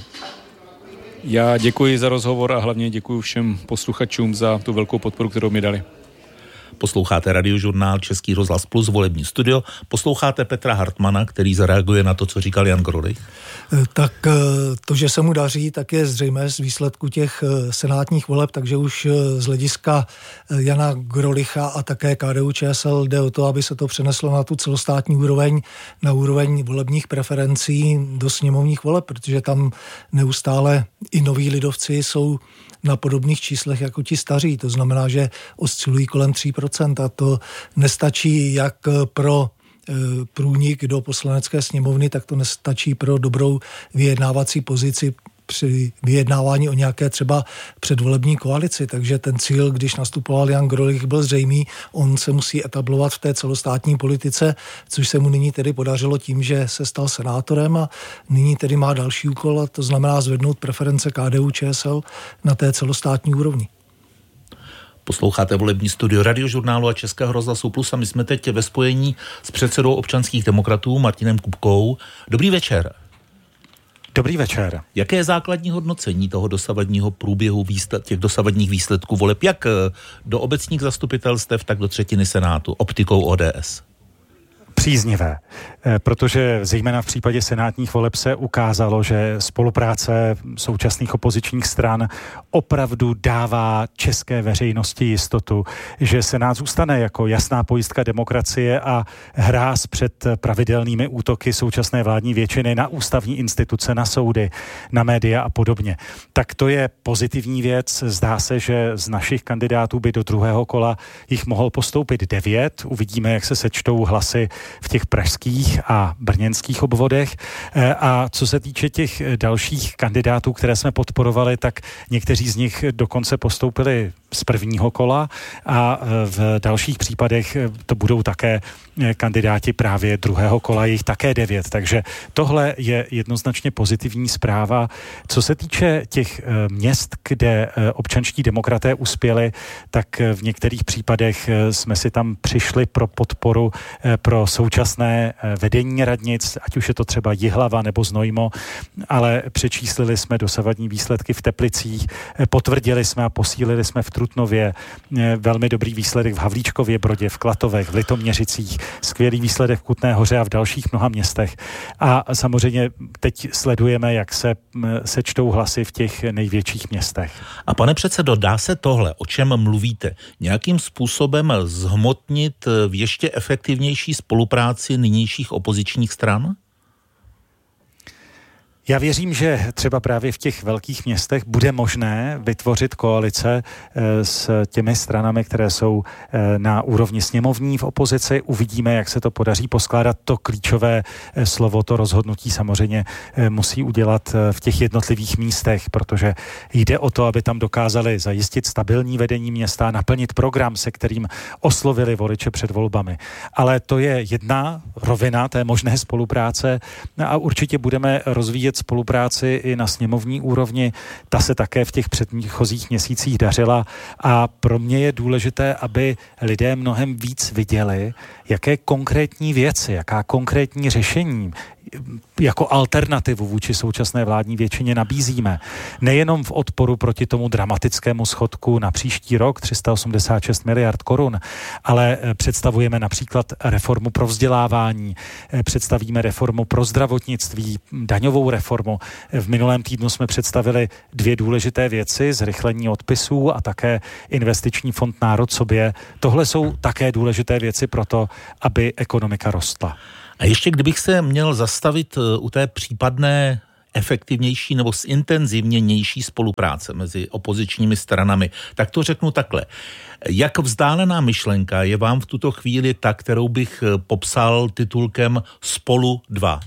Já děkuji za rozhovor a hlavně děkuji všem posluchačům za tu velkou podporu, kterou mi dali. Posloucháte Radiožurnál Český rozhlas Plus volební studio. Posloucháte Petra Hartmana, který zareaguje na to, co říkal Jan Grolich. Tak to, že se mu daří, tak je zřejmé z výsledku těch senátních voleb, takže už z hlediska Jana Grolicha a také KDU-ČSL jde o to, aby se to přeneslo na tu celostátní úroveň, na úroveň volebních preferencí do sněmovních voleb, protože tam neustále i noví lidovci jsou na podobných číslech jako ti staří. To znamená, že oscilují kolem 3% a to nestačí jak pro průnik do poslanecké sněmovny, tak to nestačí pro dobrou vyjednávací pozici při vyjednávání o nějaké třeba předvolební koalici. Takže ten cíl, když nastupoval Jan Grolich, byl zřejmý. On se musí etablovat v té celostátní politice, což se mu nyní tedy podařilo tím, že se stal senátorem a nyní tedy má další úkol, a to znamená zvednout preference KDU-ČSL na té celostátní úrovni. Posloucháte volební studio Radiožurnálu a Českého rozhlasu Plus a my jsme teď ve spojení s předsedou občanských demokratů Martinem Kupkou. Dobrý večer. Dobrý večer. Jaké je základní hodnocení toho dosavadního průběhu těch dosavadních výsledků voleb, jak do obecních zastupitelstev, tak do třetiny Senátu, optikou ODS? Příznivé, protože zejména v případě senátních voleb se ukázalo, že spolupráce současných opozičních stran opravdu dává české veřejnosti jistotu, že Senát zůstane jako jasná pojistka demokracie a hráz před pravidelnými útoky současné vládní většiny na ústavní instituce, na soudy, na média a podobně. Tak to je pozitivní věc. Zdá se, že z našich kandidátů by do druhého kola jich mohl postoupit 9. Uvidíme, jak se sečtou hlasy v těch pražských a brněnských obvodech. A co se týče těch dalších kandidátů, které jsme podporovali, tak někteří z nich dokonce postoupili z prvního kola a v dalších případech to budou také kandidáti právě druhého kola, jich také 9. Takže tohle je jednoznačně pozitivní zpráva. Co se týče těch měst, kde občanští demokraté uspěli, tak v některých případech jsme si tam přišli pro podporu pro současné vedení radnic, ať už je to třeba Jihlava nebo Znojmo, ale přečíslili jsme dosavadní výsledky v Teplicích, potvrdili jsme a posílili jsme v Trutnově, velmi dobrý výsledek v Havlíčkově Brodě, v Klatovech, v Litoměřicích, skvělý výsledek v Kutné Hoře a v dalších mnoha městech. A samozřejmě teď sledujeme, jak se sečtou hlasy v těch největších městech. A pane předsedo, dá se tohle, o čem mluvíte, nějakým způsobem zhmotnit v ještě efektivnější spolupráci nynějších opozičních stran? Já věřím, že třeba právě v těch velkých městech bude možné vytvořit koalice s těmi stranami, které jsou na úrovni sněmovní v opozici. Uvidíme, jak se to podaří poskládat. To klíčové slovo, to rozhodnutí samozřejmě musí udělat v těch jednotlivých místech, protože jde o to, aby tam dokázali zajistit stabilní vedení města, naplnit program, se kterým oslovili voliče před volbami. Ale to je jedna rovina té možné spolupráce a určitě budeme rozvíjet spolupráci i na sněmovní úrovni. Ta se také v těch předchozích měsících dařila a pro mě je důležité, aby lidé mnohem víc viděli, jaké konkrétní věci, jaká konkrétní řešení jako alternativu vůči současné vládní většině nabízíme. Nejenom v odporu proti tomu dramatickému schodku na příští rok 386 miliard korun, ale představujeme například reformu pro vzdělávání, představíme reformu pro zdravotnictví, daňovou reformu. V minulém týdnu jsme představili 2 důležité věci, zrychlení odpisů a také investiční fond Národ sobě. Tohle jsou také důležité věci pro to, aby ekonomika rostla. A ještě kdybych se měl zastavit u té případné efektivnější nebo zintenzivnější spolupráce mezi opozičními stranami, tak to řeknu takhle. Jak vzdálená myšlenka je vám v tuto chvíli ta, kterou bych popsal titulkem Spolu 2?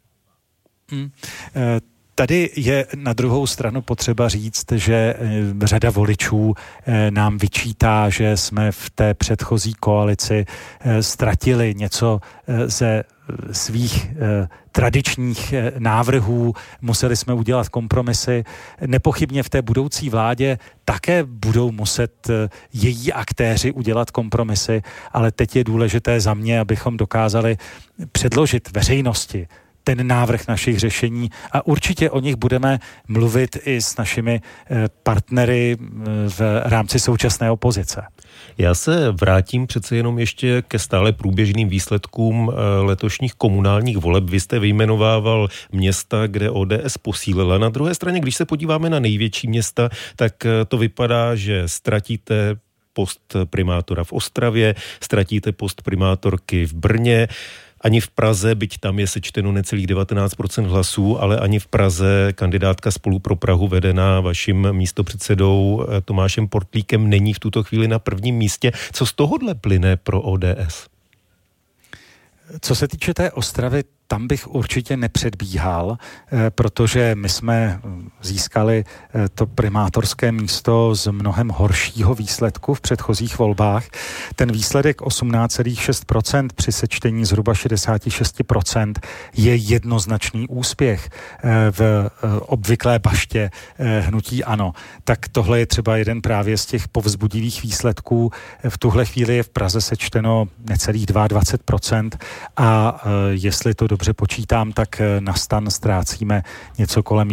Tady je na druhou stranu potřeba říct, že řada voličů nám vyčítá, že jsme v té předchozí koalici ztratili něco ze svých tradičních návrhů, museli jsme udělat kompromisy. Nepochybně v té budoucí vládě také budou muset její aktéři udělat kompromisy, ale teď je důležité za mě, abychom dokázali předložit veřejnosti ten návrh našich řešení a určitě o nich budeme mluvit i s našimi partnery v rámci současné opozice. Já se vrátím přece jenom ještě ke stále průběžným výsledkům letošních komunálních voleb. Vy jste vyjmenovával města, kde ODS posílila. Na druhé straně, když se podíváme na největší města, tak to vypadá, že ztratíte post primátora v Ostravě, ztratíte post primátorky v Brně. Ani v Praze, byť tam je sečteno necelých 19% hlasů, ale ani v Praze kandidátka Spolu pro Prahu vedená vaším místopředsedou Tomášem Portlíkem není v tuto chvíli na prvním místě. Co z tohohle plyne pro ODS? Co se týče té Ostravy, tam bych určitě nepředbíhal, protože my jsme získali to primátorské místo z mnohem horšího výsledku v předchozích volbách. Ten výsledek 18,6% při sečtení zhruba 66% je jednoznačný úspěch v obvyklé baště hnutí ANO. Tak tohle je třeba jeden právě z těch povzbudivých výsledků. V tuhle chvíli je v Praze sečteno necelých 22% a jestli to dobře počítám, tak na stan ztrácíme něco kolem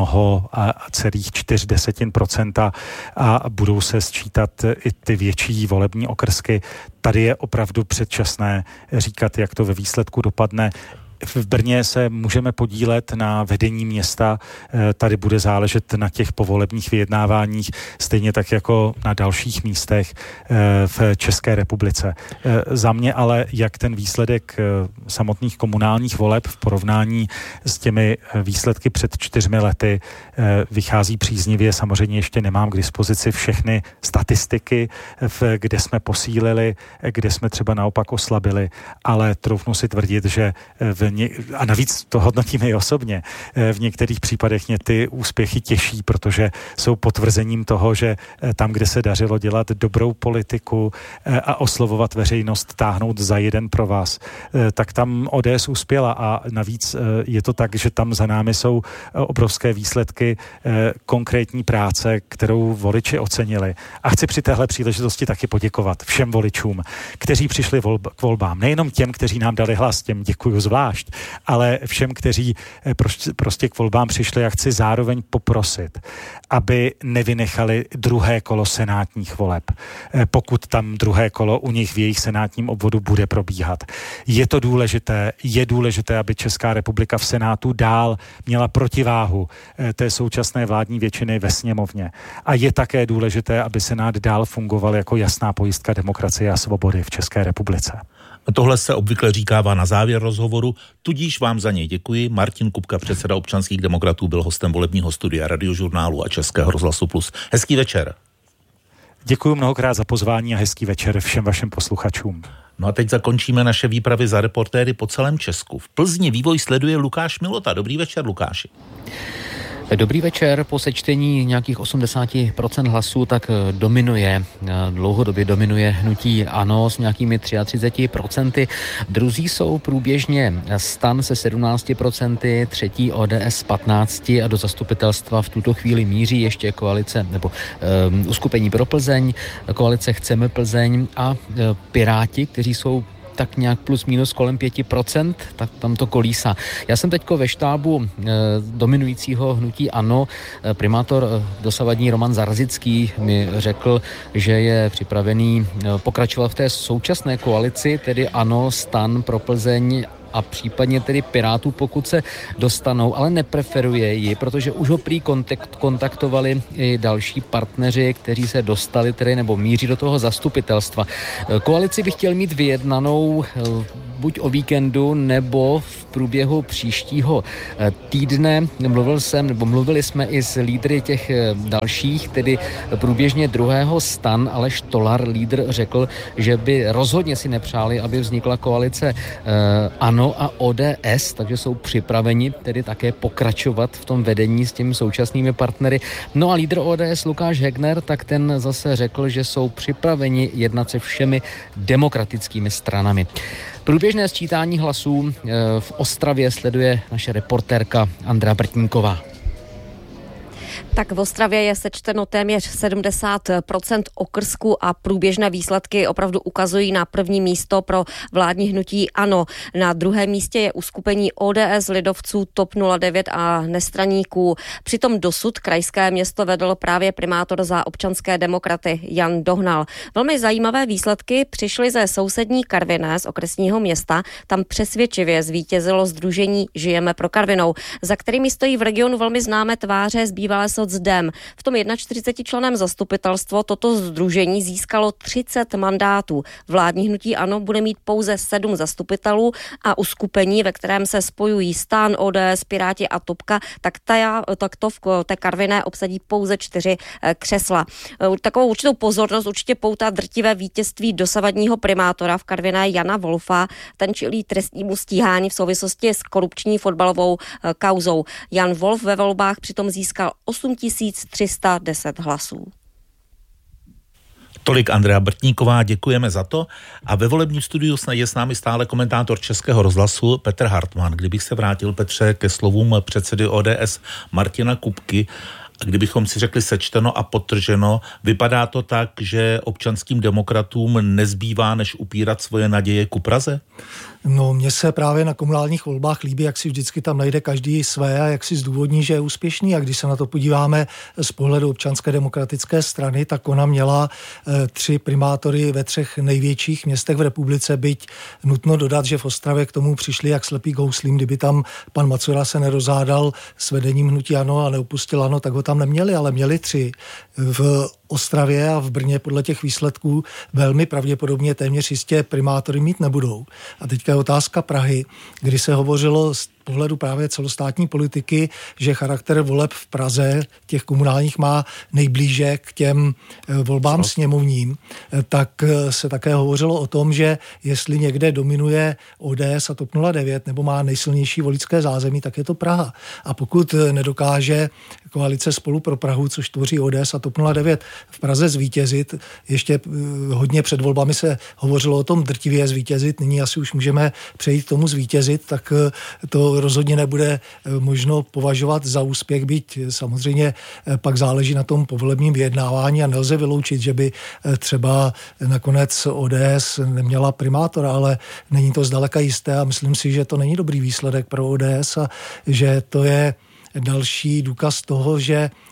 1,4% a budou se sčítat i ty větší volební okrsky. Tady je opravdu předčasné říkat, jak to ve výsledku dopadne. V Brně se můžeme podílet na vedení města, tady bude záležet na těch povolebních vyjednáváních, stejně tak jako na dalších místech v České republice. Za mě ale, jak ten výsledek samotných komunálních voleb v porovnání s těmi výsledky před 4 lety vychází příznivě. Samozřejmě ještě nemám k dispozici všechny statistiky, kde jsme posílili, kde jsme třeba naopak oslabili, ale troufnu si tvrdit, že a navíc to hodnotíme i osobně. V některých případech mě ty úspěchy těší, protože jsou potvrzením toho, že tam, kde se dařilo dělat dobrou politiku a oslovovat veřejnost, táhnout za jeden pro vás, tak tam ODS uspěla a navíc je to tak, že tam za námi jsou obrovské výsledky konkrétní práce, kterou voliči ocenili. A chci při téhle příležitosti taky poděkovat všem voličům, kteří přišli k volbám. Nejenom těm, kteří nám dali hlas, těm děkuju zvlášť, ale všem, kteří prostě k volbám přišli, a chci zároveň poprosit, aby nevynechali druhé kolo senátních voleb, pokud tam druhé kolo u nich v jejich senátním obvodu bude probíhat. Je to důležité, aby Česká republika v Senátu dál měla protiváhu té současné vládní většiny ve sněmovně. A je také důležité, aby Senát dál fungoval jako jasná pojistka demokracie a svobody v České republice. Tohle se obvykle říkává na závěr rozhovoru, tudíž vám za něj děkuji. Martin Kupka, předseda občanských demokratů, byl hostem volebního studia Radiožurnálu a Českého rozhlasu Plus. Hezký večer. Děkuji mnohokrát za pozvání a hezký večer všem vašim posluchačům. No a teď zakončíme naše výpravy za reportéry po celém Česku. V Plzni vývoj sleduje Lukáš Milota. Dobrý večer, Lukáši. Dobrý večer. Po sečtení nějakých 80% hlasů tak dlouhodobě dominuje hnutí ANO s nějakými 33%. Druzí jsou průběžně STAN se 17%, třetí ODS 15% a do zastupitelstva v tuto chvíli míří ještě koalice nebo uskupení pro Plzeň, koalice Chceme Plzeň a Piráti, kteří jsou tak nějak plus minus kolem 5%, tak tam to kolísá. Já jsem teďko ve štábu dominujícího hnutí ANO. Primátor dosavadní Roman Zarzický mi řekl, že je připravený pokračovat v té současné koalici, tedy ANO, STAN pro Plzeň a případně tedy Pirátů, pokud se dostanou, ale nepreferuje ji, protože už ho prý kontaktovali i další partneři, kteří se dostali tedy nebo míří do toho zastupitelstva. Koalici bych chtěl mít vyjednanou buď o nebo v průběhu příštího týdne. Mluvili jsme i s lídry těch dalších, tedy průběžně druhého STAN, Aleš Tolar, lídr, řekl, že by rozhodně si nepřáli, aby vznikla koalice ANO a ODS, takže jsou připraveni tedy také pokračovat v tom vedení s těmi současnými partnery. No a lídr ODS Lukáš Hegner, tak ten zase řekl, že jsou připraveni jednat se všemi demokratickými stranami. Průběžné sčítání hlasů v Ostravě sleduje naše reportérka Andrea Brtníková. Tak v Ostravě je sečteno téměř 70% okrsků a průběžné výsledky opravdu ukazují na první místo pro vládní hnutí ANO. Na druhém místě je uskupení ODS, lidovců, TOP 09 a nestraníků. Přitom dosud krajské město vedl právě primátor za občanské demokraty Jan Dohnal. Velmi zajímavé výsledky přišly ze sousední Karviné z okresního města. Tam přesvědčivě zvítězilo sdružení Žijeme pro Karvinou, za kterými stojí v regionu velmi známé tváře z bývalé socdem. V tom 41členném zastupitelstvo toto sdružení získalo 30 mandátů. Vládní hnutí ANO bude mít pouze 7 zastupitelů a uskupení, ve kterém se spojují STAN, ODS, Piráti a Topka, tak to v té Karviné obsadí pouze 4 křesla. Takovou určitou pozornost určitě poutá drtivé vítězství dosavadního primátora v Karviné Jana Wolfa. Ten čelí trestnímu stíhání v souvislosti s korupční fotbalovou kauzou. Jan Wolf ve volbách přitom získal 8310 hlasů. Tolik Andrea Brtníková, děkujeme za to. A ve volebním studiu je s námi stále komentátor Českého rozhlasu Petr Hartman. Kdybych se vrátil, Petře, ke slovům předsedy ODS Martina Kupky, kdybychom si řekli sečteno a podtrženo, vypadá to tak, že občanským demokratům nezbývá, než upírat svoje naděje ku Praze? No, mně se právě na komunálních volbách líbí, jak si vždycky tam najde každý své a jak si zdůvodní, že je úspěšný. A když se na to podíváme z pohledu občanské demokratické strany, tak ona měla 3 primátory ve 3 největších městech v republice, byť nutno dodat, že v Ostravě k tomu přišli jak slepý k houslím. Kdyby tam pan Macura se nerozhádal s vedením hnutí ANO a neopustil ANO, tak ho tam neměli, ale měli 3. V Ostravě a v Brně podle těch výsledků velmi pravděpodobně téměř jistě primátory mít nebudou. A teďka je otázka Prahy, kdy se hovořilo z pohledu právě celostátní politiky, že charakter voleb v Praze těch komunálních má nejblíže k těm volbám sněmovním, tak se také hovořilo o tom, že jestli někde dominuje ODS a TOP 09 nebo má nejsilnější voličské zázemí, tak je to Praha. A pokud nedokáže koalice Spolu pro Prahu, což tvoří ODS a TOP 09, v Praze zvítězit, ještě hodně před volbami se hovořilo o tom drtivě zvítězit, nyní asi už můžeme přejít k tomu zvítězit, tak to rozhodně nebude možno považovat za úspěch, byť samozřejmě pak záleží na tom povolebním vyjednávání a nelze vyloučit, že by třeba nakonec ODS neměla primátora, ale není to zdaleka jisté a myslím si, že to není dobrý výsledek pro ODS a že to je další důkaz toho, že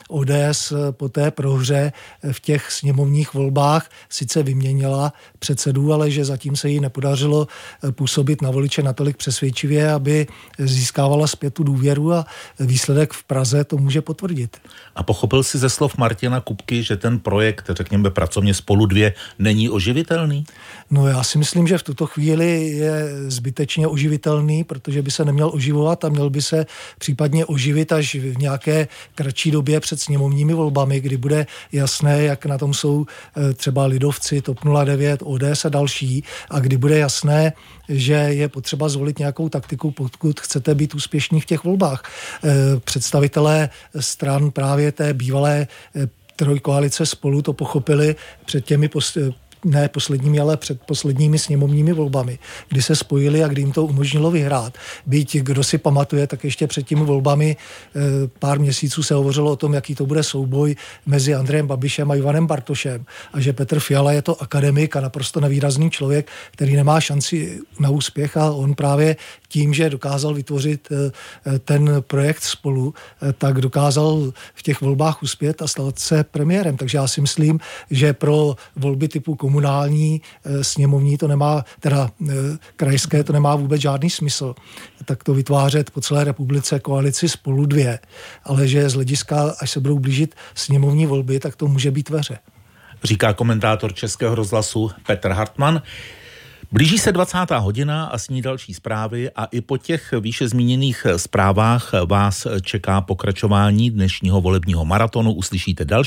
ODS po té prohře v těch sněmovních volbách sice vyměnila předsedu, ale že zatím se jí nepodařilo působit na voliče natolik přesvědčivě, aby získávala zpět tu důvěru, a výsledek v Praze to může potvrdit. A pochopil si ze slov Martina Kupky, že ten projekt, řekněme pracovně Spolu 2, není oživitelný? No já si myslím, že v tuto chvíli je zbytečně oživitelný, protože by se neměl oživovat a měl by se případně oživit až v nějaké kratší době před sněmovními volbami, kdy bude jasné, jak na tom jsou třeba lidovci, TOP 09, ODS a další, a kdy bude jasné, že je potřeba zvolit nějakou taktiku, pokud chcete být úspěšní v těch volbách. Představitelé stran právě té bývalé trojkoalice Spolu to pochopili před těmi ne posledními, ale před posledními sněmovními volbami, kdy se spojili a kdy jim to umožnilo vyhrát. Byť, kdo si pamatuje, tak ještě před těmi volbami pár měsíců se hovořilo o tom, jaký to bude souboj mezi Andrejem Babišem a Ivanem Bartošem, a že Petr Fiala je to akademik a naprosto nevýrazný člověk, který nemá šanci na úspěch, a on právě tím, že dokázal vytvořit ten projekt Spolu, tak dokázal v těch volbách uspět a stát se premiérem. Takže já si myslím, že pro volby typu komunální, sněmovní to nemá, teda krajské to nemá vůbec žádný smysl. Tak to vytvářet po celé republice koalici Spolu 2, ale že z hlediska, až se budou blížit sněmovní volby, tak to může být ve hře. Říká komentátor Českého rozhlasu Petr Hartmann. Blíží se 20. hodina a s ní další zprávy, a i po těch výše zmíněných zprávách vás čeká pokračování dnešního volebního maratonu. Uslyšíte další